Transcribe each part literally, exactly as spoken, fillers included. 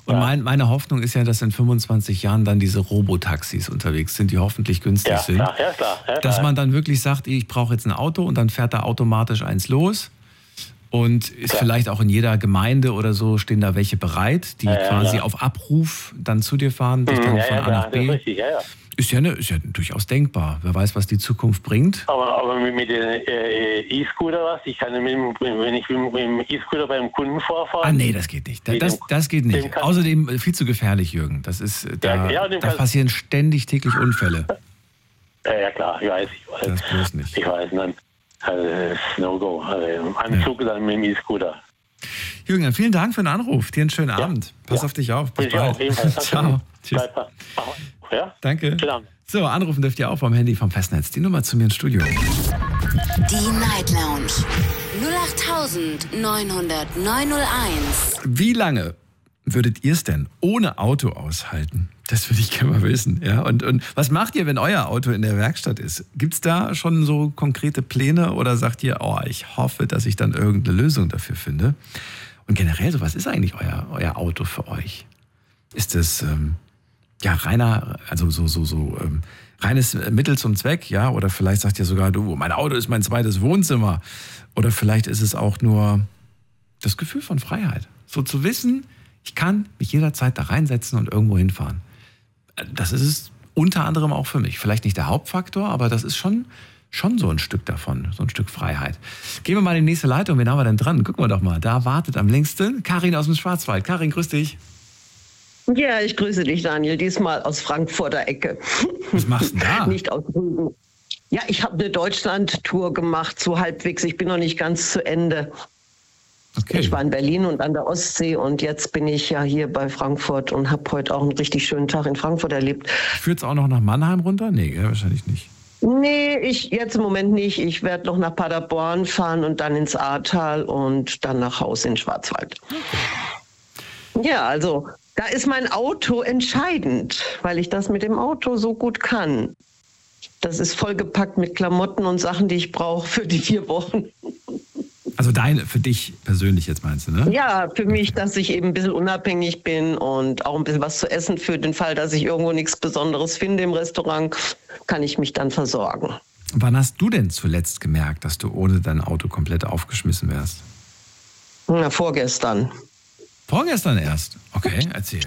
Und mein, meine Hoffnung ist ja, dass in fünfundzwanzig Jahren dann diese Robotaxis unterwegs sind, die hoffentlich günstig ja, sind. Klar, ja, klar, ja, dass klar. man dann wirklich sagt, ich brauche jetzt ein Auto und dann fährt da automatisch eins los. Und ist klar. vielleicht auch in jeder Gemeinde oder so, stehen da welche bereit, die ja, ja, quasi klar. auf Abruf dann zu dir fahren, dich dann ja, von ja, A nach B. Das ist richtig, ja, ja. Ist ja, ne, ist ja durchaus denkbar. Wer weiß, was die Zukunft bringt. Aber, aber mit, mit den äh, E-Scooter was? Ich kann mit, wenn ich mit dem E-Scooter beim Kunden vorfahre. Ah nee, das geht nicht. Das, das geht nicht. Außerdem viel zu gefährlich, Jürgen. Das ist, da, ja, ja, da passieren ständig täglich Unfälle. Ja, ja klar, ich weiß, ich weiß. Das bloß nicht. Ich weiß, nein. Also, das ist No-Go. Also, Anzug ja. Dann mit dem E-Scooter. Jürgen, vielen Dank für den Anruf. Dir einen schönen ja. Abend. Pass ja. auf dich auf. Bis bald. Ciao. Tschüss. Ja? Danke. So, anrufen dürft ihr auch vom Handy vom Festnetz. Die Nummer zu mir ins Studio. Die Night Lounge null acht neun null null neun null eins. Wie lange würdet ihr es denn ohne Auto aushalten? Das würde ich gerne mal wissen. Ja? Und, und was macht ihr, wenn euer Auto in der Werkstatt ist? Gibt es da schon so konkrete Pläne oder sagt ihr, oh, ich hoffe, dass ich dann irgendeine Lösung dafür finde? Und generell, so was ist eigentlich euer, euer Auto für euch? Ist es ähm, ja reiner, also so, so, so ähm, reines Mittel zum Zweck, ja? Oder vielleicht sagt ihr sogar, du, mein Auto ist mein zweites Wohnzimmer. Oder vielleicht ist es auch nur das Gefühl von Freiheit. So zu wissen, ich kann mich jederzeit da reinsetzen und irgendwo hinfahren. Das ist es unter anderem auch für mich. Vielleicht nicht der Hauptfaktor, aber das ist schon, schon so ein Stück davon, so ein Stück Freiheit. Gehen wir mal in die nächste Leitung. Wen haben wir denn dran? Gucken wir doch mal. Da wartet am längsten Karin aus dem Schwarzwald. Karin, grüß dich. Ja, ich grüße dich, Daniel. Diesmal aus Frankfurter Ecke. Was machst du denn da? Nicht aus Rügen. Ja, ich habe eine Deutschland-Tour gemacht, so halbwegs. Ich bin noch nicht ganz zu Ende. Okay. Ich war in Berlin und an der Ostsee und jetzt bin ich ja hier bei Frankfurt und habe heute auch einen richtig schönen Tag in Frankfurt erlebt. Führt es auch noch nach Mannheim runter? Nee, ja, wahrscheinlich nicht. Nee, ich jetzt im Moment nicht. Ich werde noch nach Paderborn fahren und dann ins Ahrtal und dann nach Hause in Schwarzwald. Okay. Ja, also da ist mein Auto entscheidend, weil ich das mit dem Auto so gut kann. Das ist vollgepackt mit Klamotten und Sachen, die ich brauche für die vier Wochen. Also deine, für dich persönlich jetzt meinst du, ne? Ja, für mich, dass ich eben ein bisschen unabhängig bin und auch ein bisschen was zu essen für den Fall, dass ich irgendwo nichts Besonderes finde im Restaurant, kann ich mich dann versorgen. Wann hast du denn zuletzt gemerkt, dass du ohne dein Auto komplett aufgeschmissen wärst? Na, vorgestern. Vorgestern erst? Okay, erzähl.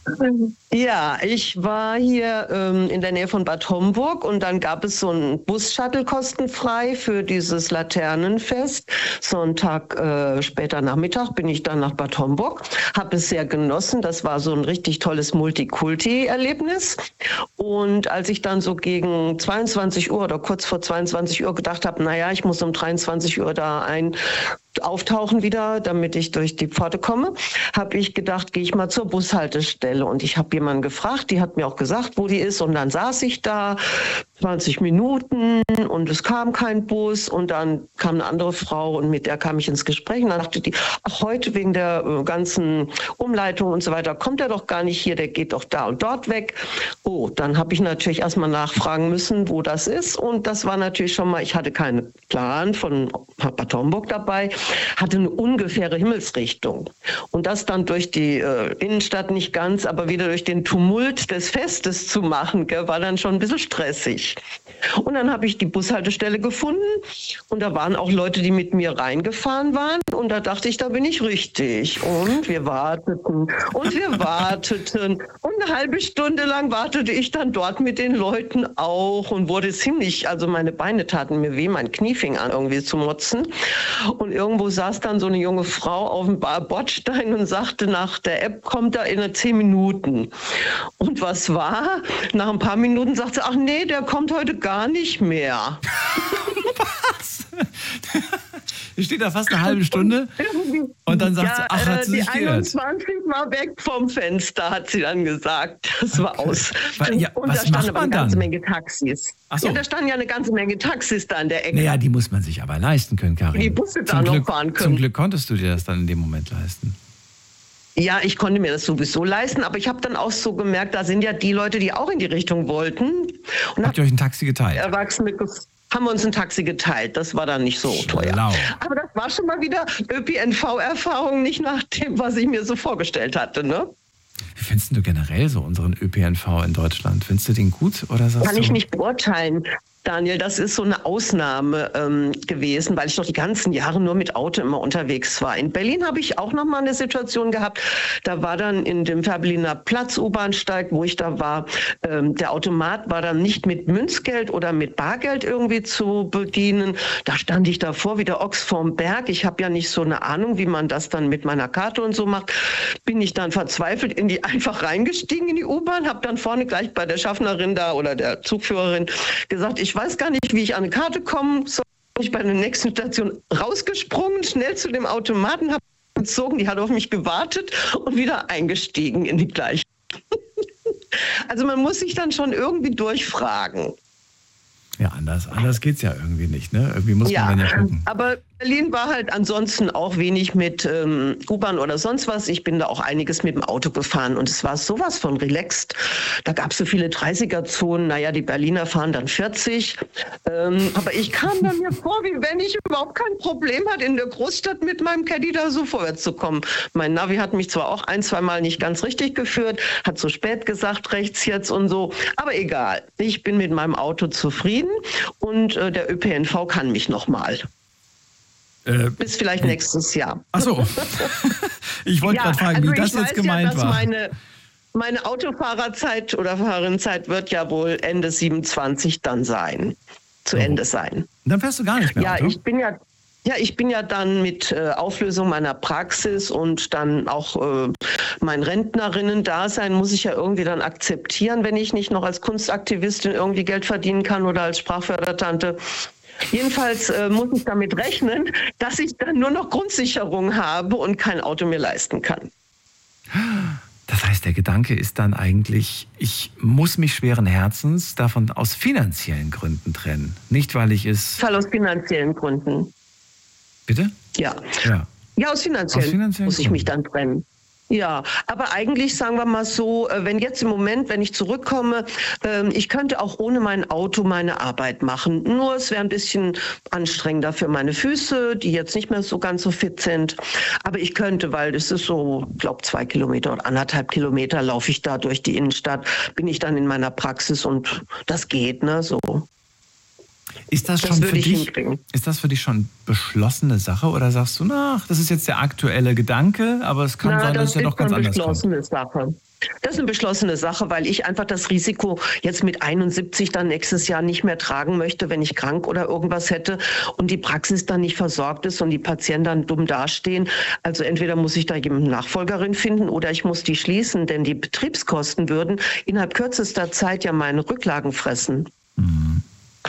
Ja, ich war hier ähm, in der Nähe von Bad Homburg und dann gab es so einen Bus-Shuttle kostenfrei für dieses Laternenfest. Sonntag äh, später Nachmittag bin ich dann nach Bad Homburg, habe es sehr genossen. Das war so ein richtig tolles Multikulti-Erlebnis. Und als ich dann so gegen zweiundzwanzig Uhr oder kurz vor zweiundzwanzig Uhr gedacht habe, naja, ich muss um dreiundzwanzig Uhr da ein auftauchen wieder, damit ich durch die Pforte komme, habe ich gedacht, gehe ich mal zur Bushaltestelle. Und ich habe jemanden gefragt, die hat mir auch gesagt, wo die ist. Und dann saß ich da zwanzig Minuten und es kam kein Bus. Und dann kam eine andere Frau und mit der kam ich ins Gespräch. Und dann dachte die, ach, heute wegen der äh, ganzen Umleitung und so weiter, kommt er doch gar nicht hier, der geht doch da und dort weg. Oh, dann habe ich natürlich erstmal nachfragen müssen, wo das ist. Und das war natürlich schon mal, ich hatte keinen Plan von Bad Homburg dabei, hatte eine ungefähre Himmelsrichtung. Und das dann durch die äh, Innenstadt nicht ganz, aber wieder durch den Tumult des Festes zu machen, gell, war dann schon ein bisschen stressig. Und dann habe ich die Bushaltestelle gefunden und da waren auch Leute, die mit mir reingefahren waren und da dachte ich, da bin ich richtig. Und wir warteten und wir warteten und eine halbe Stunde lang wartete ich dann dort mit den Leuten auch und wurde ziemlich, also meine Beine taten mir weh, mein Knie fing an irgendwie zu motzen. Und irgendwo saß dann so eine junge Frau auf dem Bordstein und sagte, nach der App kommt er in zehn Minuten. Und was war? Nach ein paar Minuten sagte sie, ach nee, der kommt heute gar nicht mehr. Was? Hier steht da fast eine halbe Stunde und dann sagt ja, sie, ach, hat sie die sich geirrt. einundzwanzig war weg vom Fenster, hat sie dann gesagt. Das war okay. aus. Ja, und was da standen macht aber man eine ganze dann? Menge Taxis. Ach so. Ja, da standen ja eine ganze Menge Taxis da in der Ecke. Naja, die muss man sich aber leisten können, Karin. Die Busse da zum noch Glück, fahren können. Zum Glück konntest du dir das dann in dem Moment leisten. Ja, ich konnte mir das sowieso leisten, aber ich habe dann auch so gemerkt, da sind ja die Leute, die auch in die Richtung wollten. Und habt ihr euch ein Taxi geteilt? Erwachsene haben wir uns ein Taxi geteilt. Das war dann nicht so teuer. Schlau. Aber das war schon mal wieder Ö P N V-Erfahrung, nicht nach dem, was ich mir so vorgestellt hatte, ne? Wie findest du generell so unseren Ö P N V in Deutschland? Findest du den gut oder sagst Kann du? ich nicht beurteilen. Daniel, das ist so eine Ausnahme ähm, gewesen, weil ich doch die ganzen Jahre nur mit Auto immer unterwegs war. In Berlin habe ich auch noch mal eine Situation gehabt. Da war dann in dem Fährberliner Platz U-Bahnsteig, wo ich da war, ähm, der Automat war dann nicht mit Münzgeld oder mit Bargeld irgendwie zu bedienen. Da stand ich davor wie der Ochs vorm Berg. Ich habe ja nicht so eine Ahnung, wie man das dann mit meiner Karte und so macht. Bin ich dann verzweifelt in die einfach reingestiegen in die U-Bahn, habe dann vorne gleich bei der Schaffnerin da oder der Zugführerin gesagt, ich Ich weiß gar nicht, wie ich an eine Karte komme. So bin ich bei der nächsten Station rausgesprungen, schnell zu dem Automaten, habe gezogen, die hat auf mich gewartet und wieder eingestiegen in die gleiche. Also man muss sich dann schon irgendwie durchfragen. Ja, anders, anders geht es ja irgendwie nicht, ne? Irgendwie muss Ja, man dann ja gucken. aber Berlin war halt ansonsten auch wenig mit ähm, U-Bahn oder sonst was. Ich bin da auch einiges mit dem Auto gefahren und es war sowas von relaxed. Da gab es so viele dreißiger-Zonen. Naja, die Berliner fahren dann vierzig. Ähm, aber ich kam dann mir vor, wie wenn ich überhaupt kein Problem hatte, in der Großstadt mit meinem Caddy da so vorwärts zu kommen. Mein Navi hat mich zwar auch ein, zwei Mal nicht ganz richtig geführt, hat so spät gesagt, rechts jetzt und so. Aber egal, ich bin mit meinem Auto zufrieden und äh, der Ö P N V kann mich noch mal. Äh, Bis vielleicht nächstes Jahr. Ach so. Ich wollte Ja, gerade fragen, also wie das ich jetzt weiß gemeint ja, dass war. Meine, meine Autofahrerzeit oder Fahrerinnenzeit wird ja wohl Ende siebenundzwanzig dann sein. Zu Oh. Ende sein. Dann fährst du gar nicht mehr Ja, Auto? ich bin ja. Ja, ich bin ja dann mit äh, Auflösung meiner Praxis und dann auch äh, mein Rentnerinnen-Dasein muss ich ja irgendwie dann akzeptieren, wenn ich nicht noch als Kunstaktivistin irgendwie Geld verdienen kann oder als Sprachfördertante. Jedenfalls äh, muss ich damit rechnen, dass ich dann nur noch Grundsicherung habe und kein Auto mehr leisten kann. Das heißt, der Gedanke ist dann eigentlich, ich muss mich schweren Herzens davon aus finanziellen Gründen trennen. Nicht, weil ich es... Fall aus finanziellen Gründen. Bitte? Ja. Ja. Ja, aus finanziellen, Aus finanziellen muss ich Gründen. mich dann trennen. Ja, aber eigentlich sagen wir mal so, äh, wenn jetzt im Moment, wenn ich zurückkomme, ähm, ich könnte auch ohne mein Auto meine Arbeit machen. Nur es wäre ein bisschen anstrengender für meine Füße, die jetzt nicht mehr so ganz so fit sind. Aber ich könnte, weil das ist so, ich glaube zwei Kilometer oder anderthalb Kilometer laufe ich da durch die Innenstadt, bin ich dann in meiner Praxis und das geht, ne, so. Ist das, Das schon würde für ich dich, hinkriegen. ist das für dich schon beschlossene Sache oder sagst du, na, das ist jetzt der aktuelle Gedanke, aber es kann Na, sein, dass es ja doch ganz eine anders kommt? beschlossene Sache. Das ist eine beschlossene Sache, weil ich einfach das Risiko jetzt mit einundsiebzig dann nächstes Jahr nicht mehr tragen möchte, wenn ich krank oder irgendwas hätte und die Praxis dann nicht versorgt ist und die Patienten dann dumm dastehen. Also entweder muss ich da jemanden Nachfolgerin finden oder ich muss die schließen, denn die Betriebskosten würden innerhalb kürzester Zeit ja meine Rücklagen fressen. Mhm.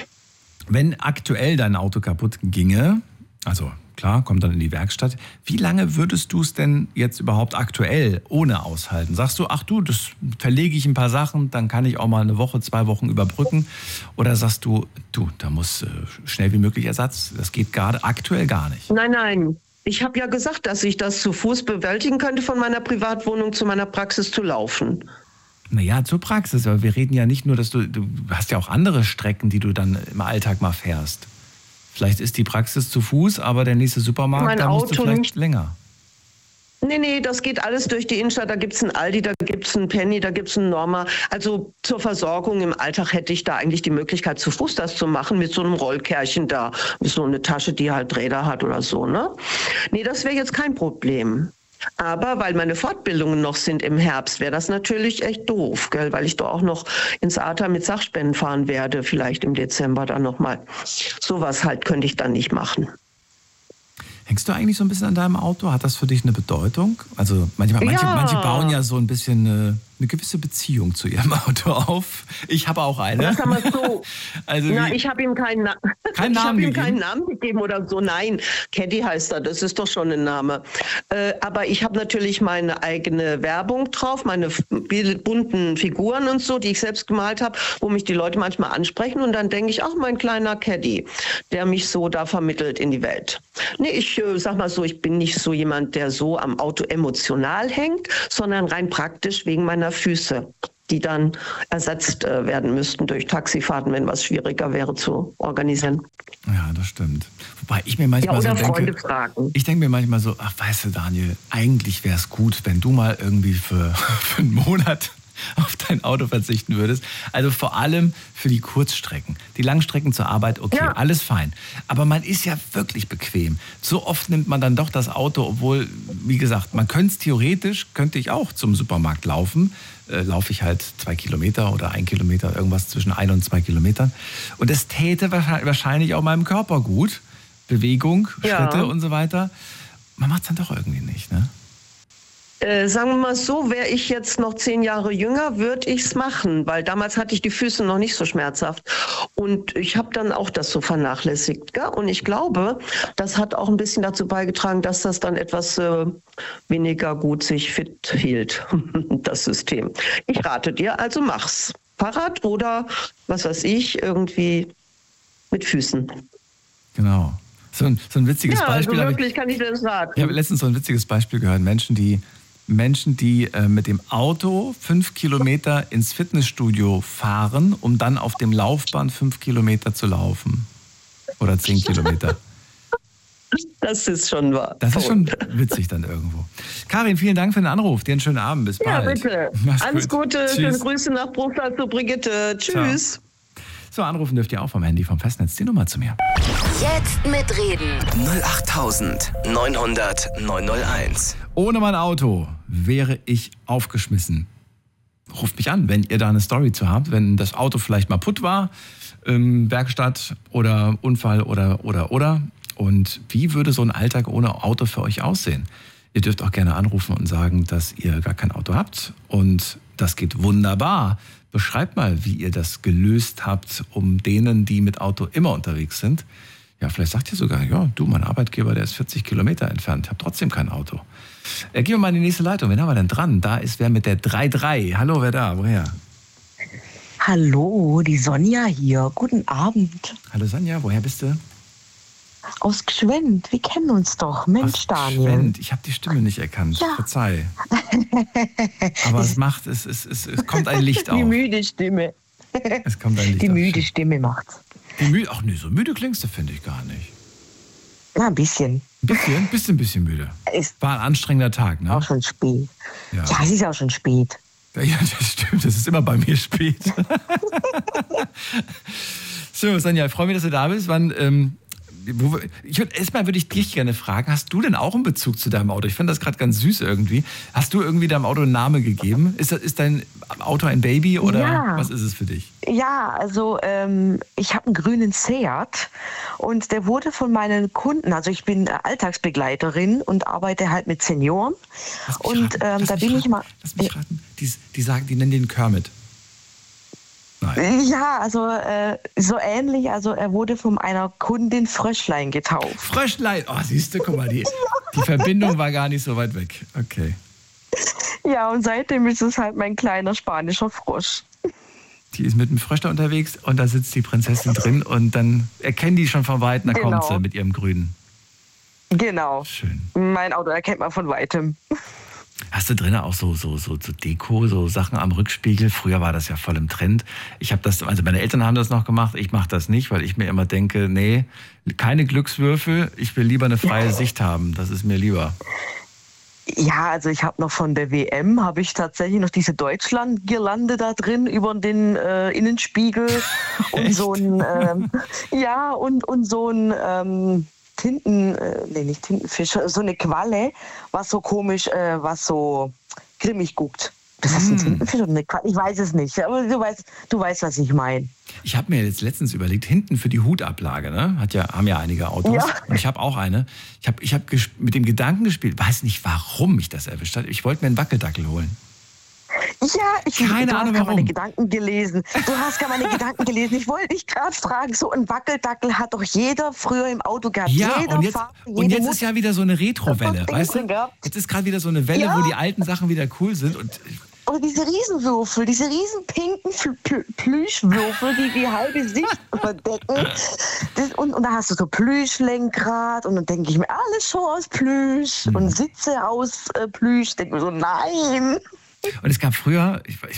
Wenn aktuell dein Auto kaputt ginge, also klar, kommt dann in die Werkstatt, wie lange würdest du es denn jetzt überhaupt aktuell ohne aushalten? Sagst du, ach du, das verlege ich ein paar Sachen, dann kann ich auch mal eine Woche, zwei Wochen überbrücken? Oder sagst du, du, da muss äh, schnell wie möglich Ersatz, das geht gerade aktuell gar nicht? Nein, nein. Ich habe ja gesagt, dass ich das zu Fuß bewältigen könnte, von meiner Privatwohnung zu meiner Praxis zu laufen. Naja, zur Praxis, aber wir reden ja nicht nur, dass du, du hast ja auch andere Strecken, die du dann im Alltag mal fährst. Vielleicht ist die Praxis zu Fuß, aber der nächste Supermarkt, Mein da musst du Auto vielleicht nicht. länger. Nee, nee, das geht alles durch die Innenstadt. Da gibt's einen Aldi, da gibt's einen Penny, da gibt's einen Norma. Also zur Versorgung im Alltag hätte ich da eigentlich die Möglichkeit, zu Fuß das zu machen, mit so einem Rollkärchen da, mit so eine Tasche, die halt Räder hat oder so, ne? Nee, das wäre jetzt kein Problem. Aber weil meine Fortbildungen noch sind im Herbst, wäre das natürlich echt doof, gell? Weil ich da auch noch ins A T A mit Sachspenden fahren werde, vielleicht im Dezember dann nochmal. Sowas halt könnte ich dann nicht machen. Hängst du eigentlich so ein bisschen an deinem Auto? Hat das für dich eine Bedeutung? Also manchmal, manche, Ja. manche bauen ja so ein bisschen eine, eine gewisse Beziehung zu ihrem Auto auf. Ich habe auch eine. Das haben wir so. Also Na, wie, ich habe ihm keinen, Na Keinen ich hab Namen ihm gegeben? keinen Namen gegeben oder so. Nein, Caddy heißt er, das ist doch schon ein Name. Äh, aber ich habe natürlich meine eigene Werbung drauf, meine f- bunten Figuren und so, die ich selbst gemalt habe, wo mich die Leute manchmal ansprechen und dann denke ich, ach, mein kleiner Caddy, der mich so da vermittelt in die Welt. Nee, ich äh, sag mal so, ich bin nicht so jemand, der so am Auto emotional hängt, sondern rein praktisch wegen meiner Füße. die dann ersetzt äh, werden müssten durch Taxifahrten, wenn was schwieriger wäre zu organisieren. Ja, das stimmt. Wobei ich mir manchmal ja, oder so Freunde denke, fragen. Ich denke mir manchmal so, ach weißt du Daniel, eigentlich wäre es gut, wenn du mal irgendwie für, für einen Monat auf dein Auto verzichten würdest. Also vor allem für die Kurzstrecken. Die Langstrecken zur Arbeit, okay, ja. alles fein. Aber man ist ja wirklich bequem. So oft nimmt man dann doch das Auto, obwohl, wie gesagt, man könnte es theoretisch, könnte ich auch zum Supermarkt laufen. Äh, laufe ich halt zwei Kilometer oder ein Kilometer, irgendwas zwischen ein und zwei Kilometern. Und das täte wahrscheinlich auch meinem Körper gut. Bewegung, ja. Schritte und so weiter. Man macht es dann doch irgendwie nicht, ne? Äh, sagen wir mal so, wäre ich jetzt noch zehn Jahre jünger, würde ich es machen, weil damals hatte ich die Füße noch nicht so schmerzhaft. Und ich habe dann auch das so vernachlässigt. Gell? Und ich glaube, das hat auch ein bisschen dazu beigetragen, dass das dann etwas äh, weniger gut sich fit hielt, das System. Ich rate dir, also mach's. Fahrrad oder, was weiß ich, irgendwie mit Füßen. Genau. So ein, so ein witziges ja, Beispiel. Also wirklich ich, kann ich dir das raten. Ich habe letztens so ein witziges Beispiel gehört. Menschen, die Menschen, die äh, mit dem Auto fünf Kilometer ins Fitnessstudio fahren, um dann auf dem Laufband fünf Kilometer zu laufen. Oder zehn Kilometer. Das ist schon wahr. Das ist schon witzig dann irgendwo. Karin, vielen Dank für den Anruf. Dir einen schönen Abend. Bis bald. Ja, bitte. Mach's Alles gut. Gute. Tschüss. Schöne Grüße nach Bruchsal zu Brigitte. Tschüss. Ciao. So, anrufen dürft ihr auch vom Handy vom Festnetz. Die Nummer zu mir. Jetzt mitreden. null acht neunhundert neunhunderteins. Ohne mein Auto wäre ich aufgeschmissen. Ruft mich an, wenn ihr da eine Story zu habt. Wenn das Auto vielleicht mal putt war, ähm, Werkstatt oder Unfall oder, oder, oder. Und wie würde so ein Alltag ohne Auto für euch aussehen? Ihr dürft auch gerne anrufen und sagen, dass ihr gar kein Auto habt. Und das geht wunderbar. Beschreibt mal, wie ihr das gelöst habt, um denen, die mit Auto immer unterwegs sind. Ja, vielleicht sagt ihr sogar, ja, du, mein Arbeitgeber, der ist vierzig Kilometer entfernt, ich habe trotzdem kein Auto. Äh, gehen wir mal in die nächste Leitung. Wen haben wir denn dran? Da ist wer mit der drei drei. Hallo, wer da? Woher? Hallo, die Sonja hier. Guten Abend. Hallo Sonja, woher bist du? Aus Gschwend. Wir kennen uns doch. Mensch, Aus Daniel. Gschwend. Ich habe die Stimme nicht erkannt. Ja. Verzeih. Aber es macht, es, es, es, es kommt ein Licht auf. Die müde Stimme. Es kommt ein Licht Die auf. müde Stimme macht's. Die müde, ach nee, so müde klingst du, finde ich gar nicht. Na, ein bisschen. Ein bisschen, bist du ein bisschen müde. Ist War ein anstrengender Tag, ne? auch schon spät. Ja. Ja, es ist auch schon spät. Ja, das stimmt. Das ist immer bei mir spät. So, Sonja, ich freue mich, dass du da bist. Wann, ähm, wo, ich würd, erstmal würde ich dich gerne fragen, hast du denn auch einen Bezug zu deinem Auto? Ich fand das gerade ganz süß irgendwie. Hast du irgendwie deinem Auto einen Namen gegeben? Ist, das, ist dein Auto ein Baby oder Ja. was ist es für dich? Ja, also ähm, ich habe einen grünen Seat und der wurde von meinen Kunden, also ich bin Alltagsbegleiterin und arbeite halt mit Senioren. Lass mich Und raten, ähm, lass da mich bin raten, ich mal... Lass mich raten. Die, die sagen, die nennen den Kermit. Nein. Ja, also äh, so ähnlich. Also er wurde von einer Kundin Fröschlein getauft. Fröschlein. Oh, siehst du, guck mal, die, die Verbindung war gar nicht so weit weg. Okay. Ja, und seitdem ist es halt mein kleiner spanischer Frosch. Die ist mit dem Fröschler unterwegs und da sitzt die Prinzessin drin und dann erkennen die schon von Weitem, da Genau. kommt sie mit ihrem Grünen. Genau. Schön. Mein Auto erkennt man von Weitem. Hast du drin auch so, so, so, so Deko, so Sachen am Rückspiegel? Früher war das ja voll im Trend. Ich habe das, also meine Eltern haben das noch gemacht, ich mache das nicht, weil ich mir immer denke, nee, keine Glückswürfel, ich will lieber eine freie Sicht haben, das ist mir lieber. Ja, also ich habe noch von der W M, habe ich tatsächlich noch diese Deutschland-Girlande da drin über den äh, Innenspiegel und so ein, ähm, ja, und, und so ein ähm, Tinten, äh, nee, nicht Tintenfisch, so eine Qualle, was so komisch, äh, was so grimmig guckt. Das ist ein Tintenfisch oder eine Qualle? Ich weiß es nicht, aber du weißt, du weißt, was ich meine. Ich habe mir jetzt letztens überlegt, hinten für die Hutablage, ne, hat ja, haben ja einige Autos, Ja. und ich habe auch eine. Ich habe ich hab ges- mit dem Gedanken gespielt, weiß nicht, warum mich das erwischt hat. Ich wollte mir einen Wackeldackel holen. Ja, ich Keine du Ahnung, hast gar meine warum. Gedanken gelesen. Du hast gar meine Gedanken gelesen. Ich wollte dich gerade fragen, so ein Wackeldackel hat doch jeder früher im Auto gehabt. Ja, jeder und jetzt, Fahrer, und jede jetzt ist ja wieder so eine Retrowelle, weißt du? Jetzt ist gerade wieder so eine Welle, Ja. wo die alten Sachen wieder cool sind und Oder diese Riesenwürfel, diese riesen pinken Pl- Pl- Plüschwürfel, die die halbe Sicht überdecken. Das, und, und da hast du so Plüschlenkrad und dann denke ich mir, alles schon aus Plüsch und Sitze aus äh, Plüsch. Denke mir so, nein. Und es gab früher, ich, ich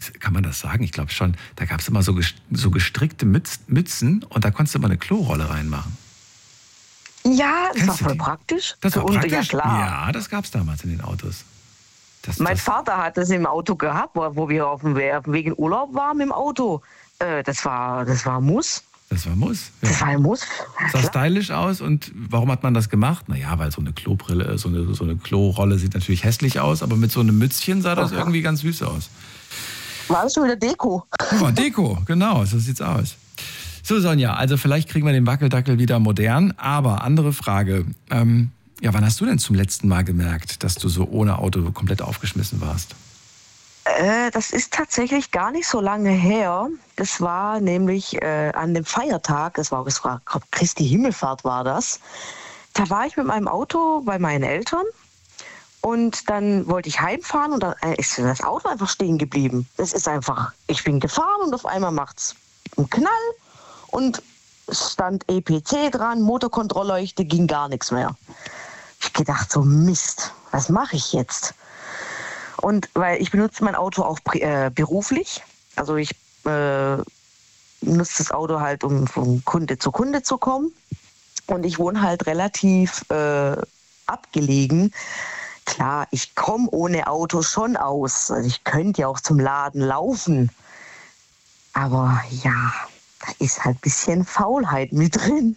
kann man das sagen? Ich glaube schon, da gab es immer so, so gestrickte Mütz, Mützen und da konntest du immer eine Klorolle reinmachen. Ja, das Kennst war du voll die? praktisch. Das war Und- praktisch? Ja, klar. Ja, das gab es damals in den Autos. Das, Mein das, Vater hat das im Auto gehabt, wo, wo wir auf dem, auf dem Weg in Urlaub waren im Auto. Äh, das war, das war ein Muss. das war Muss. Ja. Das war ein Muss. Ja, Sah klar. stylisch aus und warum hat man das gemacht? Naja, weil so eine Klobrille, so eine, so eine Klorolle sieht natürlich hässlich aus, aber mit so einem Mützchen sah das Aha. irgendwie ganz süß aus. War das schon wieder Deko? Oh, Deko, genau, so sieht's aus. So, Sonja, also vielleicht kriegen wir den Wackeldackel wieder modern, aber andere Frage. Ähm, ja, wann hast du denn zum letzten Mal gemerkt, dass du so ohne Auto komplett aufgeschmissen warst? Äh, das ist tatsächlich gar nicht so lange her. Das war nämlich äh, an dem Feiertag, das war, das war glaub, Christi Himmelfahrt war das. Da war ich mit meinem Auto bei meinen Eltern und dann wollte ich heimfahren und da ist das Auto einfach stehen geblieben. Das ist einfach, ich bin gefahren und auf einmal macht's einen Knall und es stand E P C dran, Motorkontrollleuchte, ging gar nichts mehr. Ich gedacht so, Mist, was mache ich jetzt? Und weil ich benutze mein Auto auch äh, beruflich, also ich äh, nutze das Auto halt, um von Kunde zu Kunde zu kommen. Und ich wohne halt relativ äh, abgelegen. Klar, ich komme ohne Auto schon aus. Also ich könnte ja auch zum Laden laufen. Aber ja, da ist halt ein bisschen Faulheit mit drin.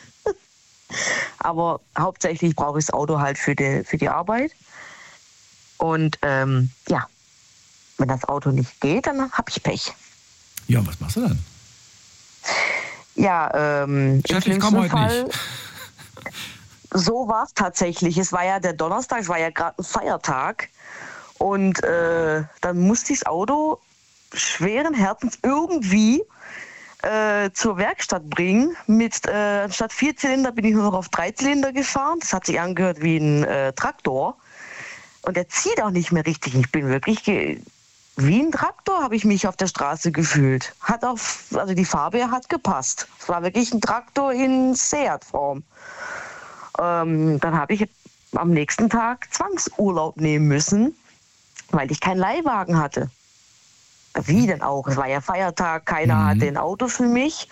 Aber hauptsächlich brauche ich das Auto halt für die, für die Arbeit. Und ähm, ja, wenn das Auto nicht geht, dann habe ich Pech. Ja, was machst du dann? Ja, ähm, Chef, im ich komme heute Fall, nicht. So war es tatsächlich. Es war ja der Donnerstag, es war ja gerade ein Feiertag. Und äh, dann musste ich das Auto schweren Herzens irgendwie äh, zur Werkstatt bringen. Mit, äh, anstatt vier Zylinder bin ich nur noch auf drei Zylinder gefahren. Das hat sich angehört wie ein äh, Traktor. Und er zieht auch nicht mehr richtig. Ich bin wirklich ge- wie ein Traktor, habe ich mich auf der Straße gefühlt. Hat auf, also die Farbe hat gepasst. Es war wirklich ein Traktor in Seat-Form. Ähm, dann habe ich am nächsten Tag Zwangsurlaub nehmen müssen, weil ich keinen Leihwagen hatte. Wie denn auch? Es war ja Feiertag, keiner Mhm. hatte ein Auto für mich.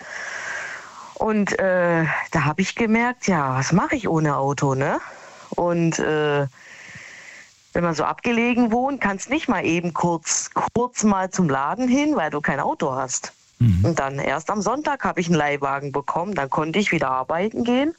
Und äh, da habe ich gemerkt, ja, was mache ich ohne Auto, ne? Und äh, wenn man so abgelegen wohnt, kannst nicht mal eben kurz, kurz mal zum Laden hin, weil du kein Auto hast. Mhm. Und dann erst am Sonntag habe ich einen Leihwagen bekommen, dann konnte ich wieder arbeiten gehen.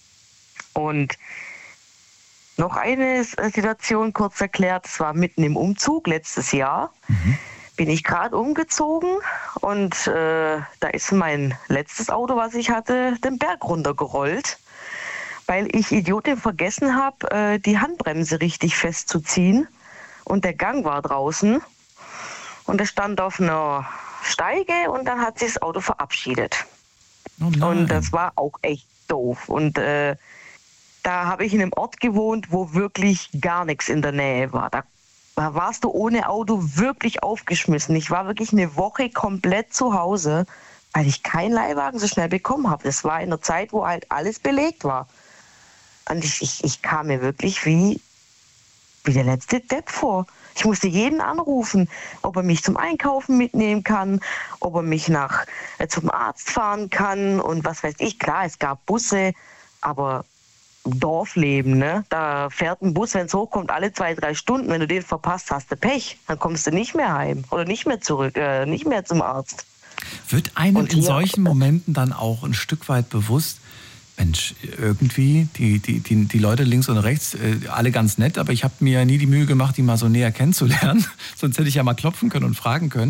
Und noch eine Situation kurz erklärt, es war mitten im Umzug letztes Jahr. Mhm. Bin ich gerade umgezogen und äh, da ist mein letztes Auto, was ich hatte, den Berg runtergerollt, weil ich Idiotin vergessen habe, äh, die Handbremse richtig festzuziehen und der Gang war draußen und es stand auf einer Steige und dann hat sich das Auto verabschiedet. Oh nein. Und das war auch echt doof. Und äh, da habe ich in einem Ort gewohnt, wo wirklich gar nichts in der Nähe war. Da, da warst du ohne Auto wirklich aufgeschmissen. Ich war wirklich eine Woche komplett zu Hause, weil ich keinen Leihwagen so schnell bekommen habe. Das war in der Zeit, wo halt alles belegt war. Und ich, ich, ich kam mir wirklich wie, wie der letzte Depp vor. Ich musste jeden anrufen, ob er mich zum Einkaufen mitnehmen kann, ob er mich nach, äh, zum Arzt fahren kann und was weiß ich. Klar, es gab Busse, aber Dorfleben, ne? Da fährt ein Bus, wenn es hochkommt, alle zwei, drei Stunden. Wenn du den verpasst, hast du Pech. Dann kommst du nicht mehr heim oder nicht mehr zurück, äh, nicht mehr zum Arzt. Wird einem Und in hier- solchen Momenten dann auch ein Stück weit bewusst, Mensch, irgendwie, die, die, die, die Leute links und rechts, äh, alle ganz nett, aber ich habe mir ja nie die Mühe gemacht, die mal so näher kennenzulernen. Sonst hätte ich ja mal klopfen können und fragen können.